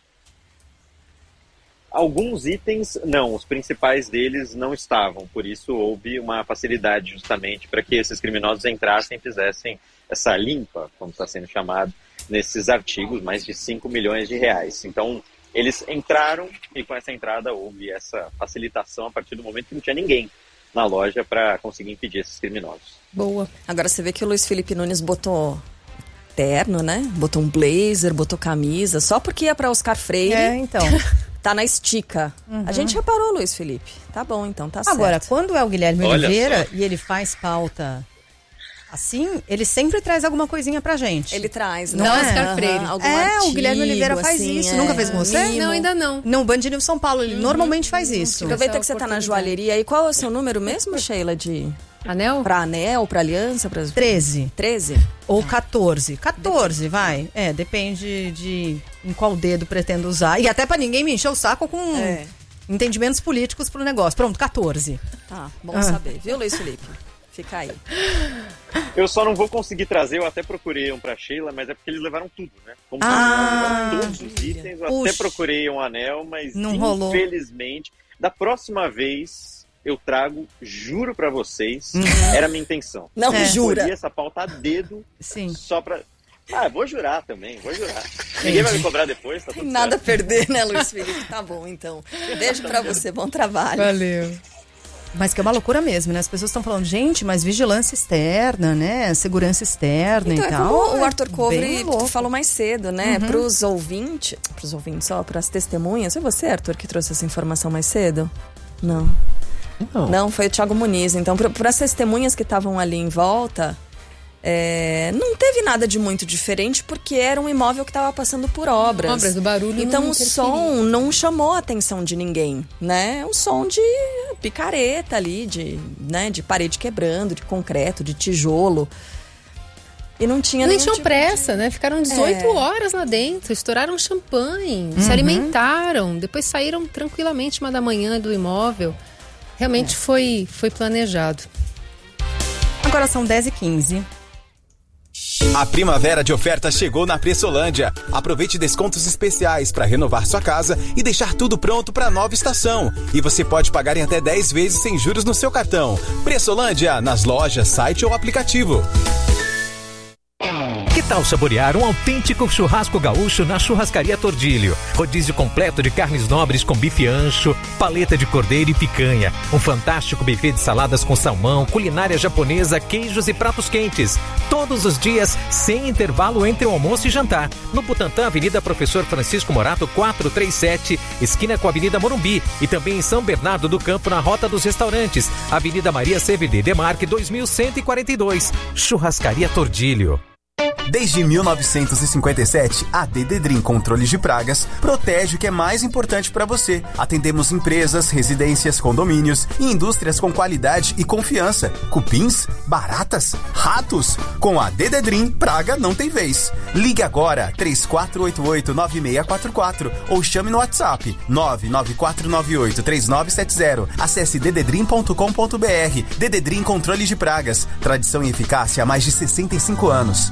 Alguns itens, não, os principais deles não estavam, por isso houve uma facilidade justamente para que esses criminosos entrassem e fizessem essa limpa, como está sendo chamado, nesses artigos, mais de cinco milhões de reais. Então, eles entraram e com essa entrada houve essa facilitação a partir do momento que não tinha ninguém na loja para conseguir impedir esses criminosos. Boa. Agora você vê que o Luiz Felipe Nunes botou terno, né? Botou um blazer, botou camisa, só porque ia para Oscar Freire. É, então. Tá na estica. Uhum. A gente reparou, Luiz Felipe. Tá bom, então, tá certo. Agora, quando é o Guilherme Olha Oliveira só. e ele faz pauta assim, ele sempre traz alguma coisinha pra gente. Ele traz, né? Não Não, é? Oscar Freire. Algum É, artigo, o Guilherme Oliveira faz assim, isso. é. Nunca fez com você? Mimo. Não, ainda não. No Band News São Paulo, ele normalmente faz isso. Aproveita que você tá na joalheria aí. Qual é o seu número mesmo, Sheila, de... Anel? Pra anel, pra aliança? Pra... treze. treze? Ou quatorze. quatorze, vai. É, depende de em qual dedo pretendo usar. E até pra ninguém me encher o saco com É. entendimentos políticos pro negócio. Pronto, quatorze. Tá, bom Ah. saber. Viu, Luiz Felipe? Fica aí. Eu só não vou conseguir trazer, eu até procurei um pra Sheila, mas é porque eles levaram tudo, né? Como Ah, levaram todos os itens, eu puxa. até procurei um anel, mas Não rolou. infelizmente, da próxima vez eu trago, juro pra vocês, Uhum. era a minha intenção. Não Eu jura. escolhi essa pauta a dedo, Sim. só pra... Ah, vou jurar também, vou jurar. Ninguém vai me cobrar depois, tá tudo Tem nada a certo. perder, né, Luiz Felipe? Tá bom, então. Beijo pra você, bom trabalho. Valeu. Mas que é uma loucura mesmo, né? As pessoas estão falando, gente, mas vigilância externa, né? Segurança externa Então, e é tal. como o Arthur Bem Covre louco. falou mais cedo, né? Uhum. Pros ouvintes, pros ouvintes, ó, pras testemunhas. Foi você, Arthur, que trouxe essa informação mais cedo? Não. Não. Não, foi o Thiago Muniz. Então, para as testemunhas que estavam ali em volta, é, não teve nada de muito diferente, porque era um imóvel que estava passando por obras. Obras, o barulho Então, não o som não chamou a atenção de ninguém, né? É um som de picareta ali, de, né, de parede quebrando, de concreto, de tijolo. E não tinha Nem nenhum tinham tipo pressa, né? Ficaram dezoito É. horas lá dentro, estouraram champanhe, Uhum. se alimentaram, depois saíram tranquilamente uma da manhã do imóvel. Realmente É. foi, foi planejado. Agora são dez e quinze. A primavera de ofertas chegou na Pressolândia. Aproveite descontos especiais para renovar sua casa e deixar tudo pronto para a nova estação. E você pode pagar em até dez vezes sem juros no seu cartão. Pressolândia, nas lojas, site ou aplicativo. Que tal saborear um autêntico churrasco gaúcho na Churrascaria Tordilho? Rodízio completo de carnes nobres com bife ancho, paleta de cordeiro e picanha. Um fantástico buffet de saladas com salmão, culinária japonesa, queijos e pratos quentes. Todos os dias, sem intervalo entre o almoço e jantar. No Butantã, Avenida Professor Francisco Morato, quatrocentos e trinta e sete, esquina com a Avenida Morumbi. E também em São Bernardo do Campo, na Rota dos Restaurantes. Avenida Maria C V D Demarque, dois mil cento e quarenta e dois. Churrascaria Tordilho. Desde mil novecentos e cinquenta e sete, a Dededrim Controles de Pragas protege o que é mais importante para você. Atendemos empresas, residências, condomínios e indústrias com qualidade e confiança. Cupins, baratas, ratos. Com a Dededrim, praga não tem vez. Ligue agora, três quatro oito oito, nove seis quatro quatro ou chame no WhatsApp nove nove quatro nove oito, três nove sete zero. Acesse dededrim ponto com ponto br. Dededrim Controles de Pragas. Tradição e eficácia há mais de sessenta e cinco anos.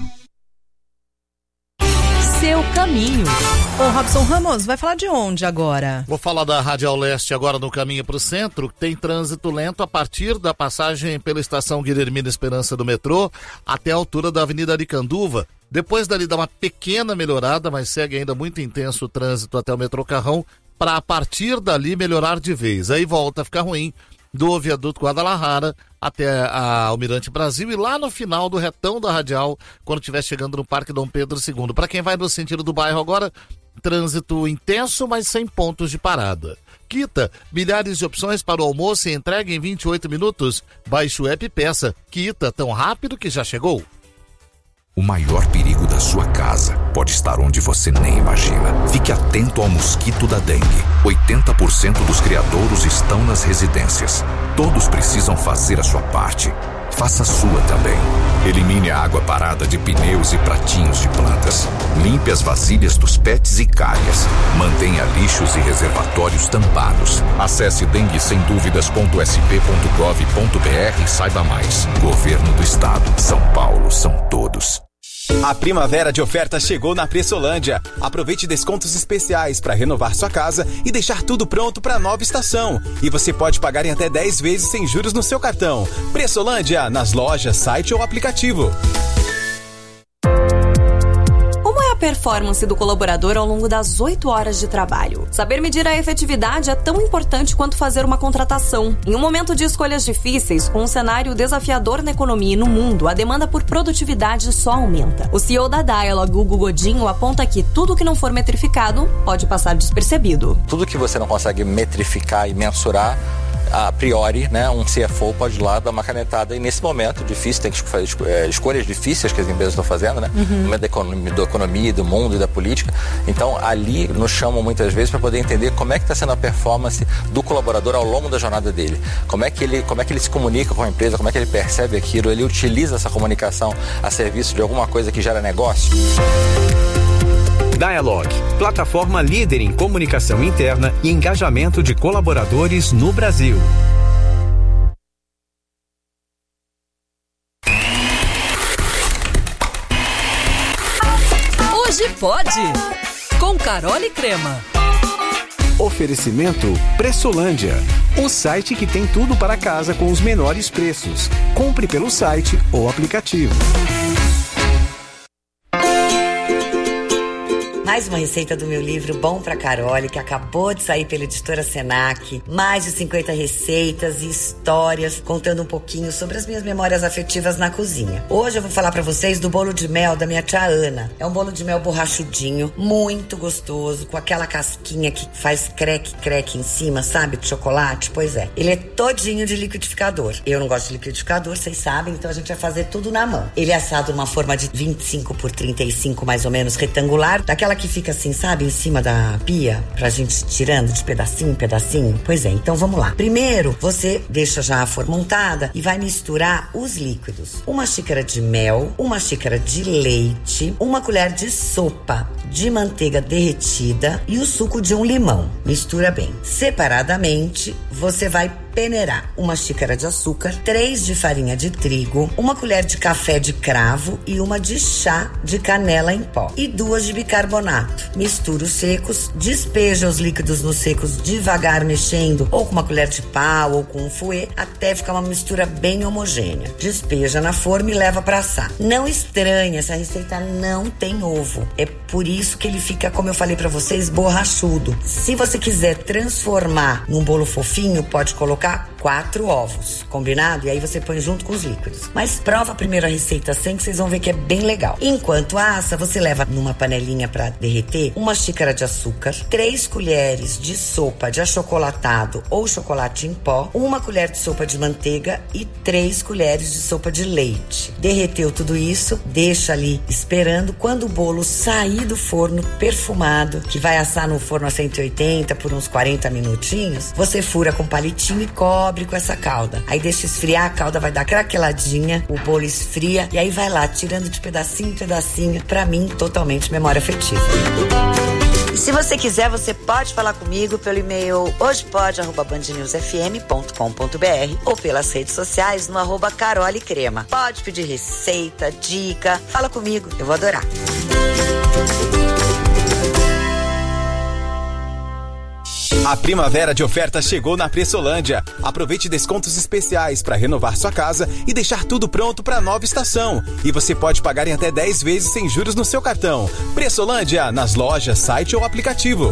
Seu caminho. Ô, Robson Ramos, vai falar de onde agora? Vou falar da Radial Leste agora no caminho para o centro. Tem trânsito lento a partir da passagem pela estação Guilhermina Esperança do metrô até a altura da Avenida Aricanduva. Depois dali dá uma pequena melhorada, mas segue ainda muito intenso o trânsito até o metrô Carrão, para a partir dali melhorar de vez. Aí volta a ficar ruim do viaduto Guadalajara até a Almirante Brasil e lá no final do retão da Radial, quando estiver chegando no Parque Dom Pedro segundo. Para quem vai no sentido do bairro agora, trânsito intenso, mas sem pontos de parada. Quita, milhares de opções para o almoço e entrega em vinte e oito minutos. Baixe o app e peça. Quita, tão rápido que já chegou. O maior perigo da sua casa pode estar onde você nem imagina. Fique atento ao mosquito da dengue. oitenta por cento dos criadouros estão nas residências. Todos precisam fazer a sua parte. Faça a sua também. Elimine a água parada de pneus e pratinhos de plantas. Limpe as vasilhas dos pets e calhas. Mantenha lixos e reservatórios tampados. Acesse dengue sem dúvidas ponto s p ponto gov ponto b r e saiba mais. Governo do Estado. São Paulo são todos. A primavera de ofertas chegou na Pressolândia. Aproveite descontos especiais para renovar sua casa e deixar tudo pronto para a nova estação. E você pode pagar em até dez vezes sem juros no seu cartão. Pressolândia, nas lojas, site ou aplicativo. Como é a performance do colaborador ao longo das oito horas de trabalho? Saber medir a efetividade é tão importante quanto fazer uma contratação. Em um momento de escolhas difíceis, com um cenário desafiador na economia e no mundo, a demanda por produtividade só aumenta. O C E O da Dialog, Hugo Godinho, aponta que tudo que não for metrificado pode passar despercebido. Tudo que você não consegue metrificar e mensurar a priori, né, um C F O pode ir lá dar uma canetada, e nesse momento difícil, tem que fazer é, escolhas difíceis que as empresas estão fazendo, né? Uhum. No momento da economia, da economia, do mundo e da política. Então, ali nos chamam muitas vezes para poder entender como é que está sendo a performance do colaborador ao longo da jornada dele. Como é que ele, como é que ele se comunica com a empresa, como é que ele percebe aquilo, ele utiliza essa comunicação a serviço de alguma coisa que gera negócio. Dialog, plataforma líder em comunicação interna e engajamento de colaboradores no Brasil. Hoje pode, com Carol e Crema. Oferecimento Pressolândia, o site que tem tudo para casa com os menores preços. Compre pelo site ou aplicativo. Mais uma receita do meu livro Bom Pra Carole, que acabou de sair pela editora Senac. Mais de cinquenta receitas e histórias contando um pouquinho sobre as minhas memórias afetivas na cozinha. Hoje eu vou falar pra vocês do bolo de mel da minha tia Ana. É um bolo de mel borrachudinho, muito gostoso, com aquela casquinha que faz creque-creque em cima, sabe, de chocolate? Pois é. Ele é todinho de liquidificador. Eu não gosto de liquidificador, vocês sabem, então a gente vai fazer tudo na mão. Ele é assado numa forma de vinte e cinco por trinta e cinco, mais ou menos, retangular, daquela que fica assim, sabe, em cima da pia, pra gente tirando de pedacinho em pedacinho. Pois é, então vamos lá. Primeiro, você deixa já a forma montada e vai misturar os líquidos. Uma xícara de mel, uma xícara de leite, uma colher de sopa de manteiga derretida e o suco de um limão. Mistura bem. Separadamente, você vai peneirar uma xícara de açúcar, três de farinha de trigo, uma colher de café de cravo e uma de chá de canela em pó e duas de bicarbonato. Mistura os secos, despeja os líquidos nos secos devagar, mexendo ou com uma colher de pau ou com um fouet até ficar uma mistura bem homogênea. Despeja na forma e leva para assar. Não estranhe, essa receita não tem ovo. É por isso que ele fica, como eu falei para vocês, borrachudo. Se você quiser transformar num bolo fofinho, pode colocar quatro ovos, combinado? E aí você põe junto com os líquidos. Mas prova a primeira receita sem, que vocês vão ver que é bem legal. Enquanto assa, você leva numa panelinha para derreter uma xícara de açúcar, três colheres de sopa de achocolatado ou chocolate em pó, uma colher de sopa de manteiga e três colheres de sopa de leite. Derreteu tudo isso, deixa ali esperando. Quando o bolo sair do forno perfumado, que vai assar no forno a cento e oitenta por uns quarenta minutinhos, você fura com palitinho e cobre com essa calda. Aí deixa esfriar, a calda vai dar craqueladinha, o bolo esfria e aí vai lá, tirando de pedacinho em pedacinho. Pra mim, totalmente memória afetiva. E se você quiser, você pode falar comigo pelo e-mail hojepode arroba band news f m ponto com ponto b r ou pelas redes sociais no arroba Carole Crema. Pode pedir receita, dica, fala comigo, eu vou adorar. A primavera de ofertas chegou na Pressolândia. Aproveite descontos especiais para renovar sua casa e deixar tudo pronto para a nova estação. E você pode pagar em até dez vezes sem juros no seu cartão. Pressolândia, nas lojas, site ou aplicativo.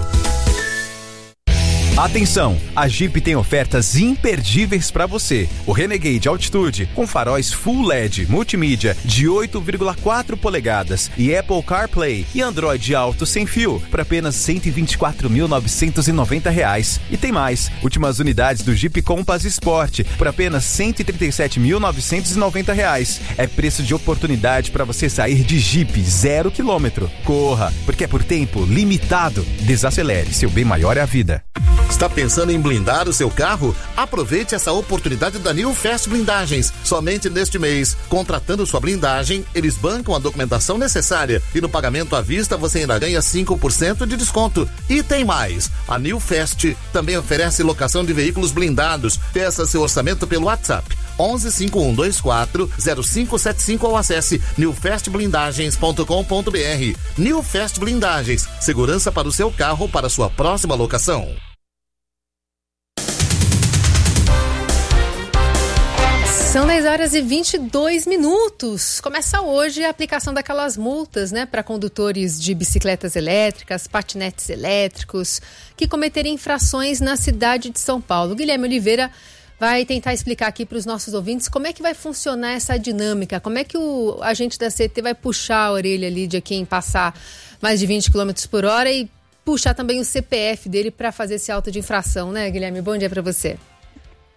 Atenção, a Jeep tem ofertas imperdíveis para você. O Renegade Altitude com faróis Full L E D multimídia de oito vírgula quatro polegadas e Apple CarPlay e Android Auto sem fio por apenas cento e vinte e quatro mil novecentos e noventa reais. E tem mais, últimas unidades do Jeep Compass Sport por apenas cento e trinta e sete mil novecentos e noventa reais. É preço de oportunidade para você sair de Jeep zero quilômetro. Corra, porque é por tempo limitado. Desacelere, seu bem maior é a vida. Está pensando em blindar o seu carro? Aproveite essa oportunidade da New Fast Blindagens. Somente neste mês, contratando sua blindagem, eles bancam a documentação necessária e no pagamento à vista você ainda ganha cinco por cento de desconto. E tem mais, a New Fast também oferece locação de veículos blindados. Peça seu orçamento pelo WhatsApp onze cinco um dois quatro zero cinco sete cinco ou acesse new fast blindagens ponto com ponto b r. New Fast Blindagens, segurança para o seu carro para sua próxima locação. São dez horas e vinte e dois minutos. Começa hoje a aplicação daquelas multas, né, para condutores de bicicletas elétricas, patinetes elétricos, que cometerem infrações na cidade de São Paulo. Guilherme Oliveira vai tentar explicar aqui para os nossos ouvintes como é que vai funcionar essa dinâmica, como é que o agente da C E T vai puxar a orelha ali de quem passar mais de vinte quilômetros por hora e puxar também o C P F dele para fazer esse auto de infração, né, Guilherme? Bom dia para você.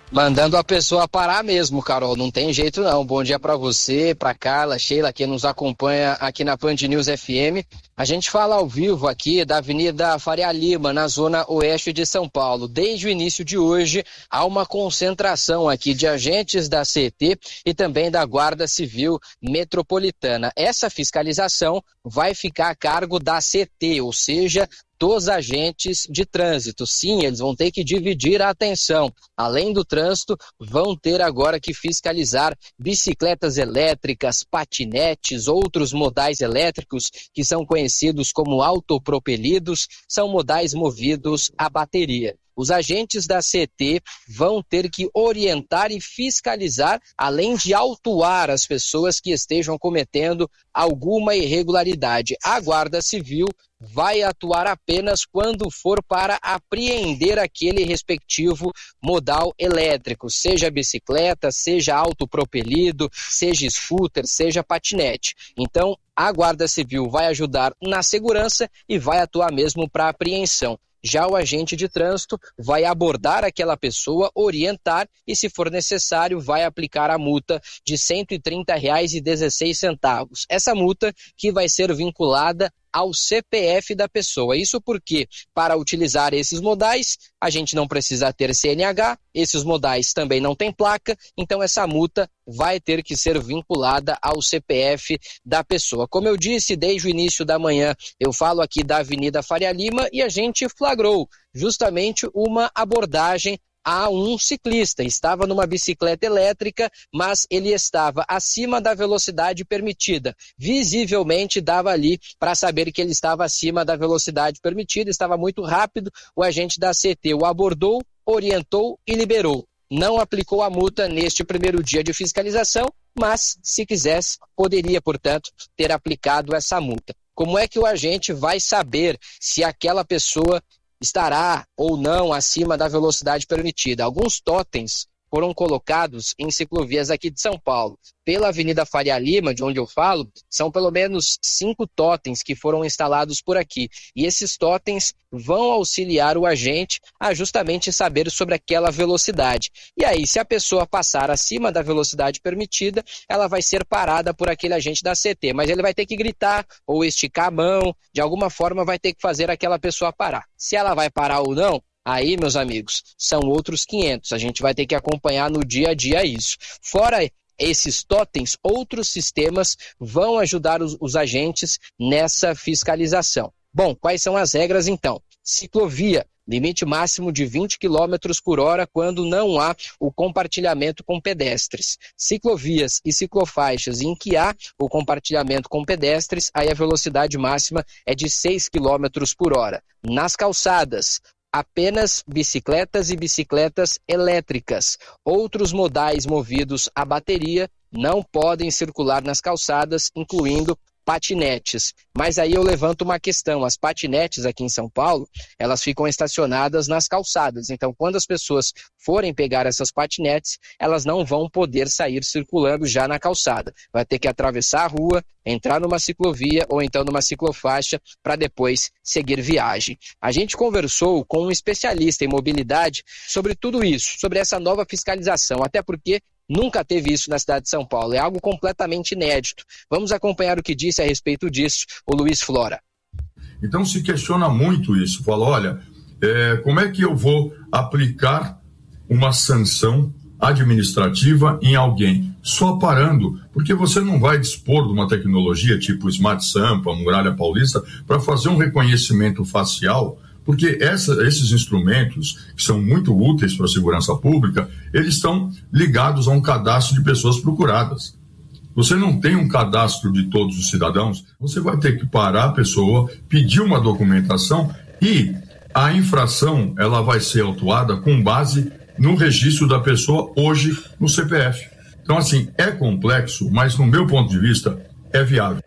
Mandando a pessoa parar mesmo, Carol, não tem jeito não. Bom dia para você, para Carla, Sheila, que nos acompanha aqui na Band News F M. A gente fala ao vivo aqui da Avenida Faria Lima, na zona oeste de São Paulo. Desde o início de hoje, há uma concentração aqui de agentes da C E T e também da Guarda Civil Metropolitana. Essa fiscalização vai ficar a cargo da C E T, ou seja, dos agentes de trânsito. Sim, eles vão ter que dividir a atenção. Além do trânsito, vão ter agora que fiscalizar bicicletas elétricas, patinetes, outros modais elétricos que são conhecidos como autopropelidos, são modais movidos a bateria. Os agentes da C E T vão ter que orientar e fiscalizar, além de autuar as pessoas que estejam cometendo alguma irregularidade. A Guarda Civil vai atuar apenas quando for para apreender aquele respectivo modal elétrico, seja bicicleta, seja autopropelido, seja scooter, seja patinete. Então, a Guarda Civil vai ajudar na segurança e vai atuar mesmo para apreensão. Já o agente de trânsito vai abordar aquela pessoa, orientar e, se for necessário, vai aplicar a multa de cento e trinta reais e dezesseis centavos. Essa multa que vai ser vinculada ao C P F da pessoa. Isso porque, para utilizar esses modais, a gente não precisa ter C N H, esses modais também não têm placa, então essa multa vai ter que ser vinculada ao C P F da pessoa. Como eu disse, desde o início da manhã, eu falo aqui da Avenida Faria Lima e a gente flagrou justamente uma abordagem a um ciclista. Estava numa bicicleta elétrica, mas ele estava acima da velocidade permitida. Visivelmente dava ali para saber que ele estava acima da velocidade permitida, estava muito rápido. O agente da C E T o abordou, orientou e liberou. Não aplicou a multa neste primeiro dia de fiscalização, mas, se quisesse, poderia, portanto, ter aplicado essa multa. Como é que o agente vai saber se aquela pessoa estará ou não acima da velocidade permitida? Alguns totens foram colocados em ciclovias aqui de São Paulo. Pela Avenida Faria Lima, de onde eu falo, são pelo menos cinco totens que foram instalados por aqui. E esses totens vão auxiliar o agente a justamente saber sobre aquela velocidade. E aí, se a pessoa passar acima da velocidade permitida, ela vai ser parada por aquele agente da C E T. Mas ele vai ter que gritar ou esticar a mão, de alguma forma vai ter que fazer aquela pessoa parar. Se ela vai parar ou não, aí, meus amigos, são outros quinhentos. A gente vai ter que acompanhar no dia a dia isso. Fora esses totens, outros sistemas vão ajudar os, os agentes nessa fiscalização. Bom, quais são as regras então? Ciclovia, limite máximo de vinte quilômetros por hora quando não há o compartilhamento com pedestres. Ciclovias e ciclofaixas em que há o compartilhamento com pedestres, aí a velocidade máxima é de seis quilômetros por hora. Nas calçadas, apenas bicicletas e bicicletas elétricas. Outros modais movidos a bateria não podem circular nas calçadas, incluindo patinetes. Mas aí eu levanto uma questão. As patinetes aqui em São Paulo, elas ficam estacionadas nas calçadas. Então, quando as pessoas forem pegar essas patinetes, elas não vão poder sair circulando já na calçada. Vai ter que atravessar a rua, entrar numa ciclovia ou então numa ciclofaixa para depois seguir viagem. A gente conversou com um especialista em mobilidade sobre tudo isso, sobre essa nova fiscalização, até porque nunca teve isso na cidade de São Paulo, é algo completamente inédito. Vamos acompanhar o que disse a respeito disso o Luiz Flora. Então se questiona muito isso, fala, olha, é, como é que eu vou aplicar uma sanção administrativa em alguém? Só parando, porque você não vai dispor de uma tecnologia tipo Smart Sampa, Muralha Paulista, para fazer um reconhecimento facial, porque essa, esses instrumentos, que são muito úteis para a segurança pública, eles estão ligados a um cadastro de pessoas procuradas. Você não tem um cadastro de todos os cidadãos, você vai ter que parar a pessoa, pedir uma documentação e a infração ela vai ser autuada com base no registro da pessoa hoje no C P F. Então, assim, é complexo, mas no meu ponto de vista é viável.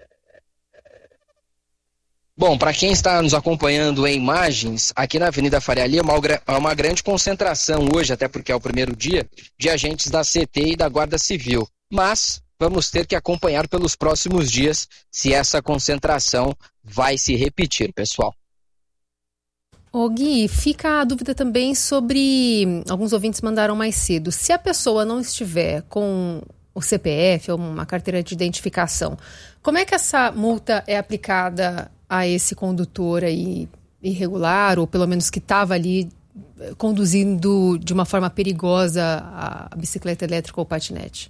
Bom, para quem está nos acompanhando em imagens, aqui na Avenida Faria Lima há uma grande concentração hoje, até porque é o primeiro dia, de agentes da C E T e da Guarda Civil. Mas vamos ter que acompanhar pelos próximos dias se essa concentração vai se repetir, pessoal. Ô Gui, fica a dúvida também sobre, alguns ouvintes mandaram mais cedo, se a pessoa não estiver com o C P F ou uma carteira de identificação, como é que essa multa é aplicada a esse condutor aí irregular, ou pelo menos que estava ali conduzindo de uma forma perigosa a bicicleta elétrica ou patinete?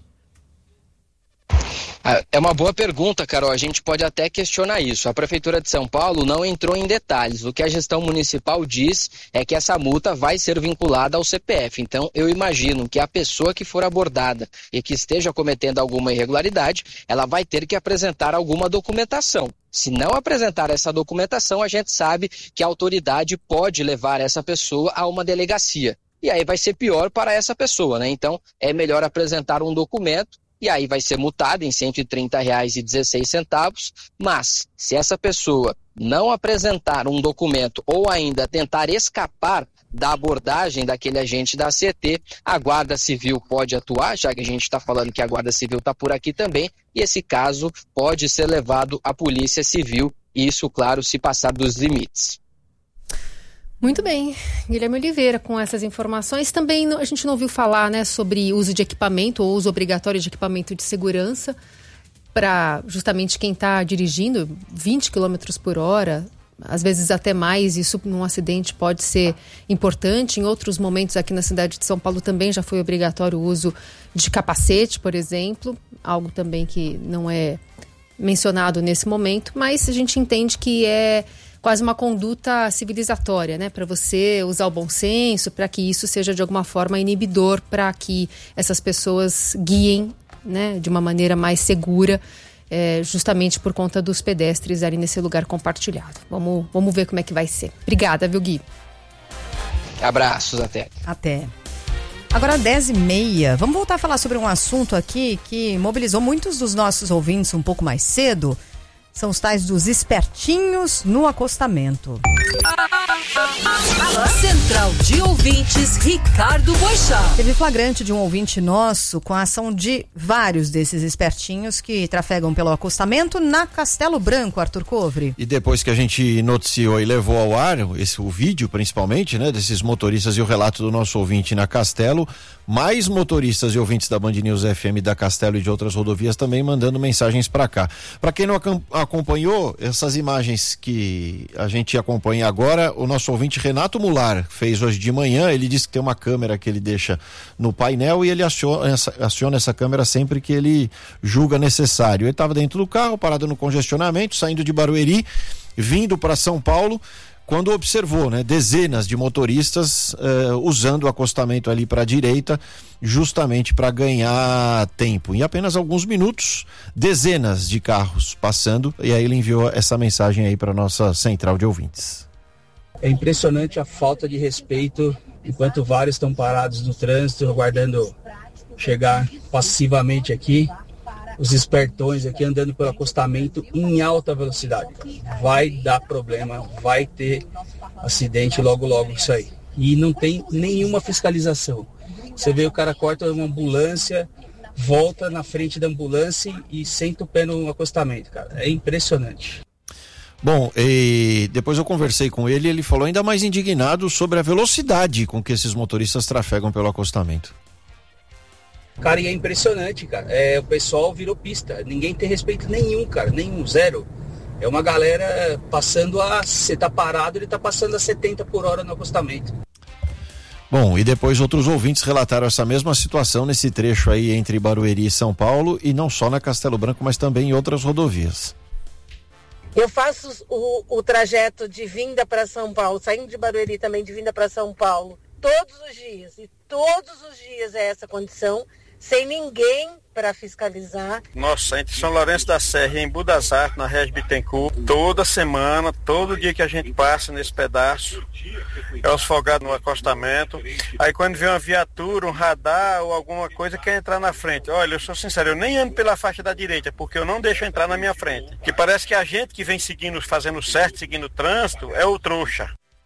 É uma boa pergunta, Carol. A gente pode até questionar isso. A Prefeitura de São Paulo não entrou em detalhes. O que a gestão municipal diz é que essa multa vai ser vinculada ao C P F. Então, eu imagino que a pessoa que for abordada e que esteja cometendo alguma irregularidade, ela vai ter que apresentar alguma documentação. Se não apresentar essa documentação, a gente sabe que a autoridade pode levar essa pessoa a uma delegacia. E aí vai ser pior para essa pessoa, né? Então, é melhor apresentar um documento. E aí vai ser multada em cento e trinta reais e dezesseis centavos, mas se essa pessoa não apresentar um documento ou ainda tentar escapar da abordagem daquele agente da C T, a Guarda Civil pode atuar, já que a gente está falando que a Guarda Civil está por aqui também, e esse caso pode ser levado à Polícia Civil, e isso, claro, se passar dos limites. Muito bem, Guilherme Oliveira, com essas informações. Também a gente não ouviu falar, né, sobre uso de equipamento ou uso obrigatório de equipamento de segurança para justamente quem está dirigindo vinte quilômetros por hora, às vezes até mais. Isso num acidente pode ser importante. Em outros momentos aqui na cidade de São Paulo também já foi obrigatório o uso de capacete, por exemplo, algo também que não é mencionado nesse momento, mas a gente entende que é quase uma conduta civilizatória, né? Para você usar o bom senso, para que isso seja de alguma forma inibidor, para que essas pessoas guiem, né, de uma maneira mais segura, é, justamente por conta dos pedestres ali nesse lugar compartilhado. Vamos, vamos ver como é que vai ser. Obrigada, viu, Gui? Abraços, até. Até. Agora, dez e meia, vamos voltar a falar sobre um assunto aqui que mobilizou muitos dos nossos ouvintes um pouco mais cedo. São os tais dos espertinhos no acostamento. Central de Ouvintes, Ricardo Boixá. Teve flagrante de um ouvinte nosso com a ação de vários desses espertinhos que trafegam pelo acostamento na Castelo Branco, Arthur Covre. E depois que a gente noticiou e levou ao ar, esse, o vídeo principalmente, né, desses motoristas e o relato do nosso ouvinte na Castelo, mais motoristas e ouvintes da Band News F M da Castelo e de outras rodovias também mandando mensagens para cá. Para quem não acompanhou, essas imagens que a gente acompanha agora, o nosso ouvinte Renato Mular fez hoje de manhã. Ele disse que tem uma câmera que ele deixa no painel e ele aciona essa, aciona essa câmera sempre que ele julga necessário. Ele estava dentro do carro, parado no congestionamento, saindo de Barueri, vindo para São Paulo, quando observou, né, dezenas de motoristas uh, usando o acostamento ali para a direita, justamente para ganhar tempo. Em apenas alguns minutos, dezenas de carros passando, e aí ele enviou essa mensagem aí para nossa central de ouvintes. É impressionante a falta de respeito, enquanto vários estão parados no trânsito, aguardando chegar passivamente aqui. Os espertões aqui andando pelo acostamento em alta velocidade. Vai dar problema, vai ter acidente logo logo isso aí. E não tem nenhuma fiscalização. Você vê o cara corta uma ambulância, volta na frente da ambulância e senta o pé no acostamento, cara. É impressionante. Bom, e depois eu conversei com ele e ele falou ainda mais indignado sobre a velocidade com que esses motoristas trafegam pelo acostamento. Cara, e é impressionante, cara. É, o pessoal virou pista. Ninguém tem respeito nenhum, cara. Nenhum, zero. É uma galera passando a... Você tá parado, ele tá passando a setenta por hora no acostamento. Bom, e depois outros ouvintes relataram essa mesma situação nesse trecho aí entre Barueri e São Paulo, e não só na Castelo Branco, mas também em outras rodovias. Eu faço o, o trajeto de vinda para São Paulo, saindo de Barueri também de vinda para São Paulo, todos os dias. E todos os dias é essa condição, sem ninguém para fiscalizar. Nossa, entre São Lourenço da Serra e em Budas Artes, na Regi Bittencourt, toda semana, todo dia que a gente passa nesse pedaço, é os folgados no acostamento. Aí quando vê uma viatura, um radar ou alguma coisa, quer entrar na frente. Olha, eu sou sincero, eu nem ando pela faixa da direita, porque eu não deixo entrar na minha frente. Que parece que a gente que vem seguindo, fazendo certo, seguindo o trânsito, é o trouxa.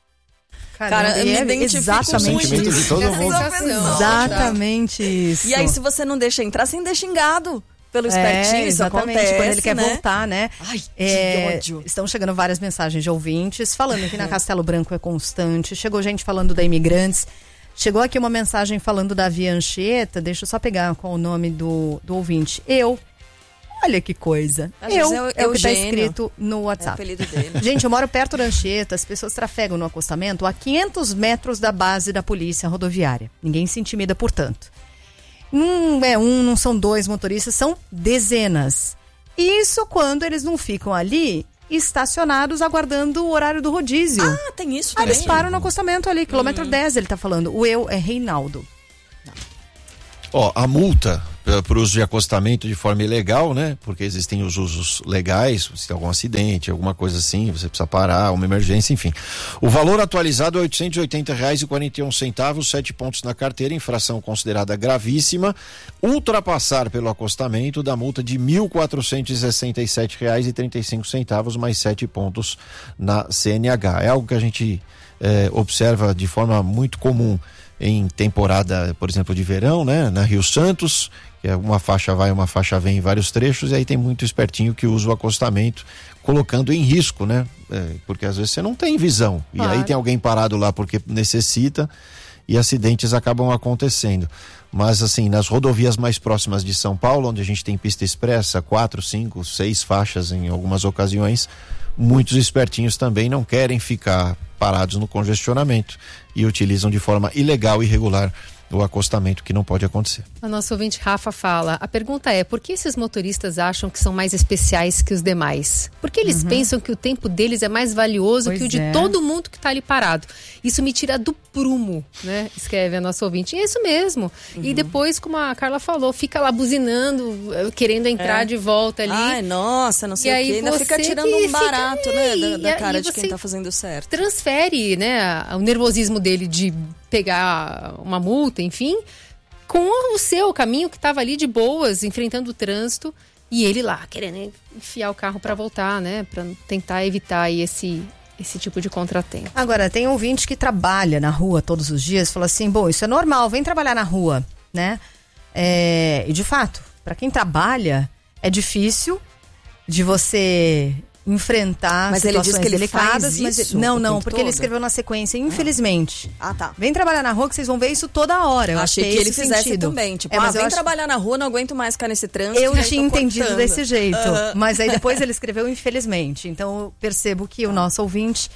Cara, eu me é identifico exatamente muito isso. de todo mundo. Exatamente isso. E aí, se você não deixa entrar, você ainda é xingado pelo espertinho, é, isso exatamente, acontece, quando ele quer né? voltar, né? Ai, é, que ódio. Estão chegando várias mensagens de ouvintes falando que na Castelo Branco é constante. Chegou gente falando da Imigrantes. Chegou aqui uma mensagem falando da Via Anchieta. Deixa eu só pegar qual o nome do, do ouvinte. Eu. Olha que coisa. Às eu, vezes é, é o que está Eugênio. escrito no WhatsApp. É o apelido dele. Gente, eu moro perto da Anchieta, as pessoas trafegam no acostamento a quinhentos metros da base da polícia rodoviária. Ninguém se intimida, portanto. Não é um, não são dois motoristas, são dezenas. Isso quando eles não ficam ali estacionados aguardando o horário do rodízio. Ah, tem isso Ah, também? eles param no acostamento ali, quilômetro Uhum. dez, ele tá falando. O eu é Reinaldo. Ó, a multa para o uso de acostamento de forma ilegal, né? Porque existem os usos legais, se tem algum acidente, alguma coisa assim, você precisa parar, uma emergência, enfim. O valor atualizado é oitocentos e oitenta reais e quarenta e um centavos, sete pontos na carteira, infração considerada gravíssima. Ultrapassar pelo acostamento da multa de mil quatrocentos e sessenta e sete reais e trinta e cinco centavos, mais sete pontos na C N H. É algo que a gente eh, observa de forma muito comum em temporada, por exemplo, de verão, né? Na Rio Santos, que é uma faixa vai, uma faixa vem em vários trechos, e aí tem muito espertinho que usa o acostamento, colocando em risco, né? É, porque às vezes você não tem visão, Claro. e aí tem alguém parado lá porque necessita, e acidentes acabam acontecendo. Mas assim, nas rodovias mais próximas de São Paulo, onde a gente tem pista expressa, quatro, cinco, seis faixas em algumas ocasiões, muitos espertinhos também não querem ficar parados no congestionamento e utilizam de forma ilegal e irregular o acostamento, que não pode acontecer. A nossa ouvinte Rafa fala, a pergunta é, por que esses motoristas acham que são mais especiais que os demais? Por que eles Uhum. pensam que o tempo deles é mais valioso Pois que o de é. todo mundo que está ali parado? Isso me tira do prumo, né? Escreve a nossa ouvinte. E é isso mesmo. Uhum. E depois, como a Carla falou, fica lá buzinando, eh, querendo entrar É. de volta ali. Ai, nossa, não sei E o aí quê. Ainda você fica tirando que um barato, fica- né? Da, e- da e cara de quem você tá fazendo certo. transfere, né, a- o nervosismo dele de pegar uma multa, enfim, com o seu caminho que estava ali de boas, enfrentando o trânsito, e ele lá querendo enfiar o carro para voltar, né, para tentar evitar aí esse esse tipo de contratempo. Agora, tem ouvinte que trabalha na rua todos os dias, fala assim, bom, isso é normal, vem trabalhar na rua, né? É, e de fato, para quem trabalha, é difícil de você enfrentar Mas ele situações diz que ele delicadas, faz mas isso não, o não, tempo porque ele todo? escreveu na sequência, infelizmente. Ah, tá. Vem trabalhar na rua que vocês vão ver isso toda hora. Eu Achei acho que é ele esse fizesse sentido. também. Tipo, É, ah, mas eu vem acho- trabalhar na rua, não aguento mais ficar nesse trânsito. Eu e aí tinha tô entendido cortando. desse jeito, Aham. mas aí depois ele escreveu infelizmente. Então eu percebo que o nosso ouvinte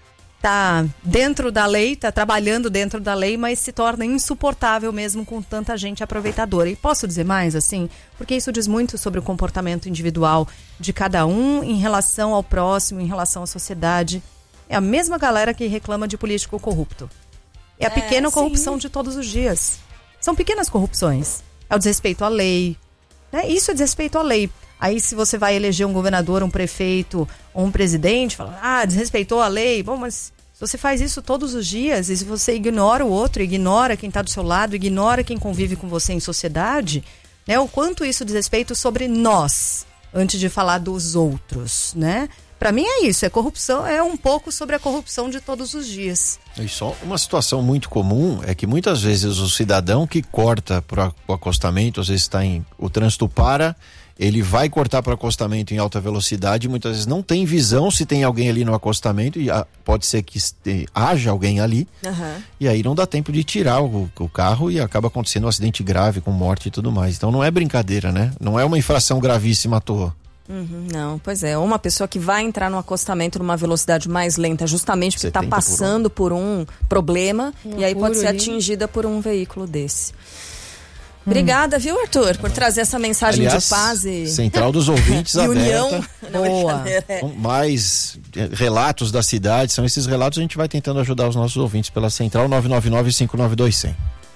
tá dentro da lei, tá trabalhando dentro da lei, mas se torna insuportável mesmo com tanta gente aproveitadora. E posso dizer mais, assim, porque isso diz muito sobre o comportamento individual de cada um em relação ao próximo, em relação à sociedade. É a mesma galera que reclama de político corrupto. É a É, pequena sim. corrupção de todos os dias. São pequenas corrupções. É o desrespeito à lei, né? Isso é desrespeito à lei. Aí se você vai eleger um governador, um prefeito ou um presidente, fala, ah, desrespeitou a lei. Bom, mas se você faz isso todos os dias e se você ignora o outro, ignora quem está do seu lado, ignora quem convive com você em sociedade, né? O quanto isso diz respeito sobre nós, antes de falar dos outros, né? Para mim é isso, é corrupção, é um pouco sobre a corrupção de todos os dias. E só uma situação muito comum é que muitas vezes o cidadão que corta para o acostamento, às vezes está em o trânsito para, ele vai cortar para o acostamento em alta velocidade, muitas vezes não tem visão se tem alguém ali no acostamento, e ah, pode ser que este, haja alguém ali, Aham. e aí não dá tempo de tirar o, o carro e acaba acontecendo um acidente grave com morte e tudo mais. Então não é brincadeira, né? Não é uma infração gravíssima à toa. Uhum, não, pois é. Uma pessoa que vai entrar no acostamento numa velocidade mais lenta, justamente porque está setenta por passando por um problema, Um e aí pode apuro ser ali. atingida por um veículo desse. Obrigada, viu, Arthur, por trazer essa mensagem Aliás, de paz e, Central dos Ouvintes e união. aberta. Não, Boa. brincadeira, é. Com mais eh, relatos da cidade, são esses relatos, a gente vai tentando ajudar os nossos ouvintes pela Central nove nove nove, cinco nove dois, zero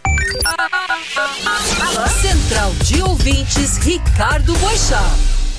zero. Central de Ouvintes, Ricardo Boixá.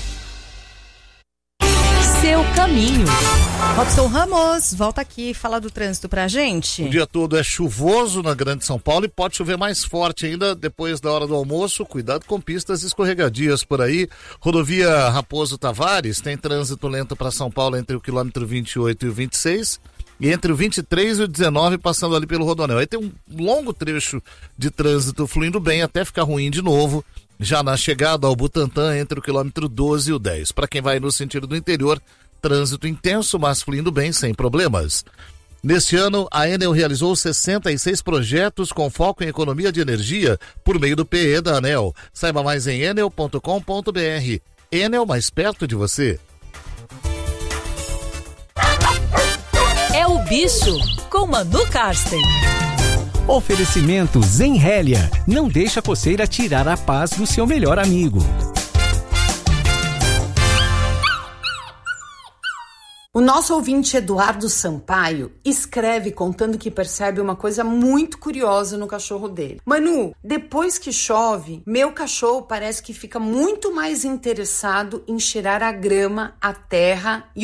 Seu caminho. Robson Ramos, volta aqui e fala do trânsito pra gente. O dia todo é chuvoso na Grande São Paulo e pode chover mais forte ainda depois da hora do almoço. Cuidado com pistas escorregadias por aí. Rodovia Raposo Tavares tem trânsito lento para São Paulo entre o quilômetro vinte e oito e o vinte e seis. E entre o vinte e três e o dezenove passando ali pelo Rodoanel. Aí tem um longo trecho de trânsito fluindo bem até ficar ruim de novo já na chegada ao Butantã, entre o quilômetro doze e o dez. Para quem vai no sentido do interior, trânsito intenso, mas fluindo bem, sem problemas. Neste ano, a Enel realizou sessenta e seis projetos com foco em economia de energia por meio do P E da ANEEL. Saiba mais em enel ponto com ponto br. Enel, mais perto de você. É o Bicho, com Manu Karsten. Oferecimento Zenrélia. Não deixa a coceira tirar a paz do seu melhor amigo. O nosso ouvinte Eduardo Sampaio escreve contando que percebe uma coisa muito curiosa no cachorro dele. Manu, depois que chove, meu cachorro parece que fica muito mais interessado em cheirar a grama, a terra e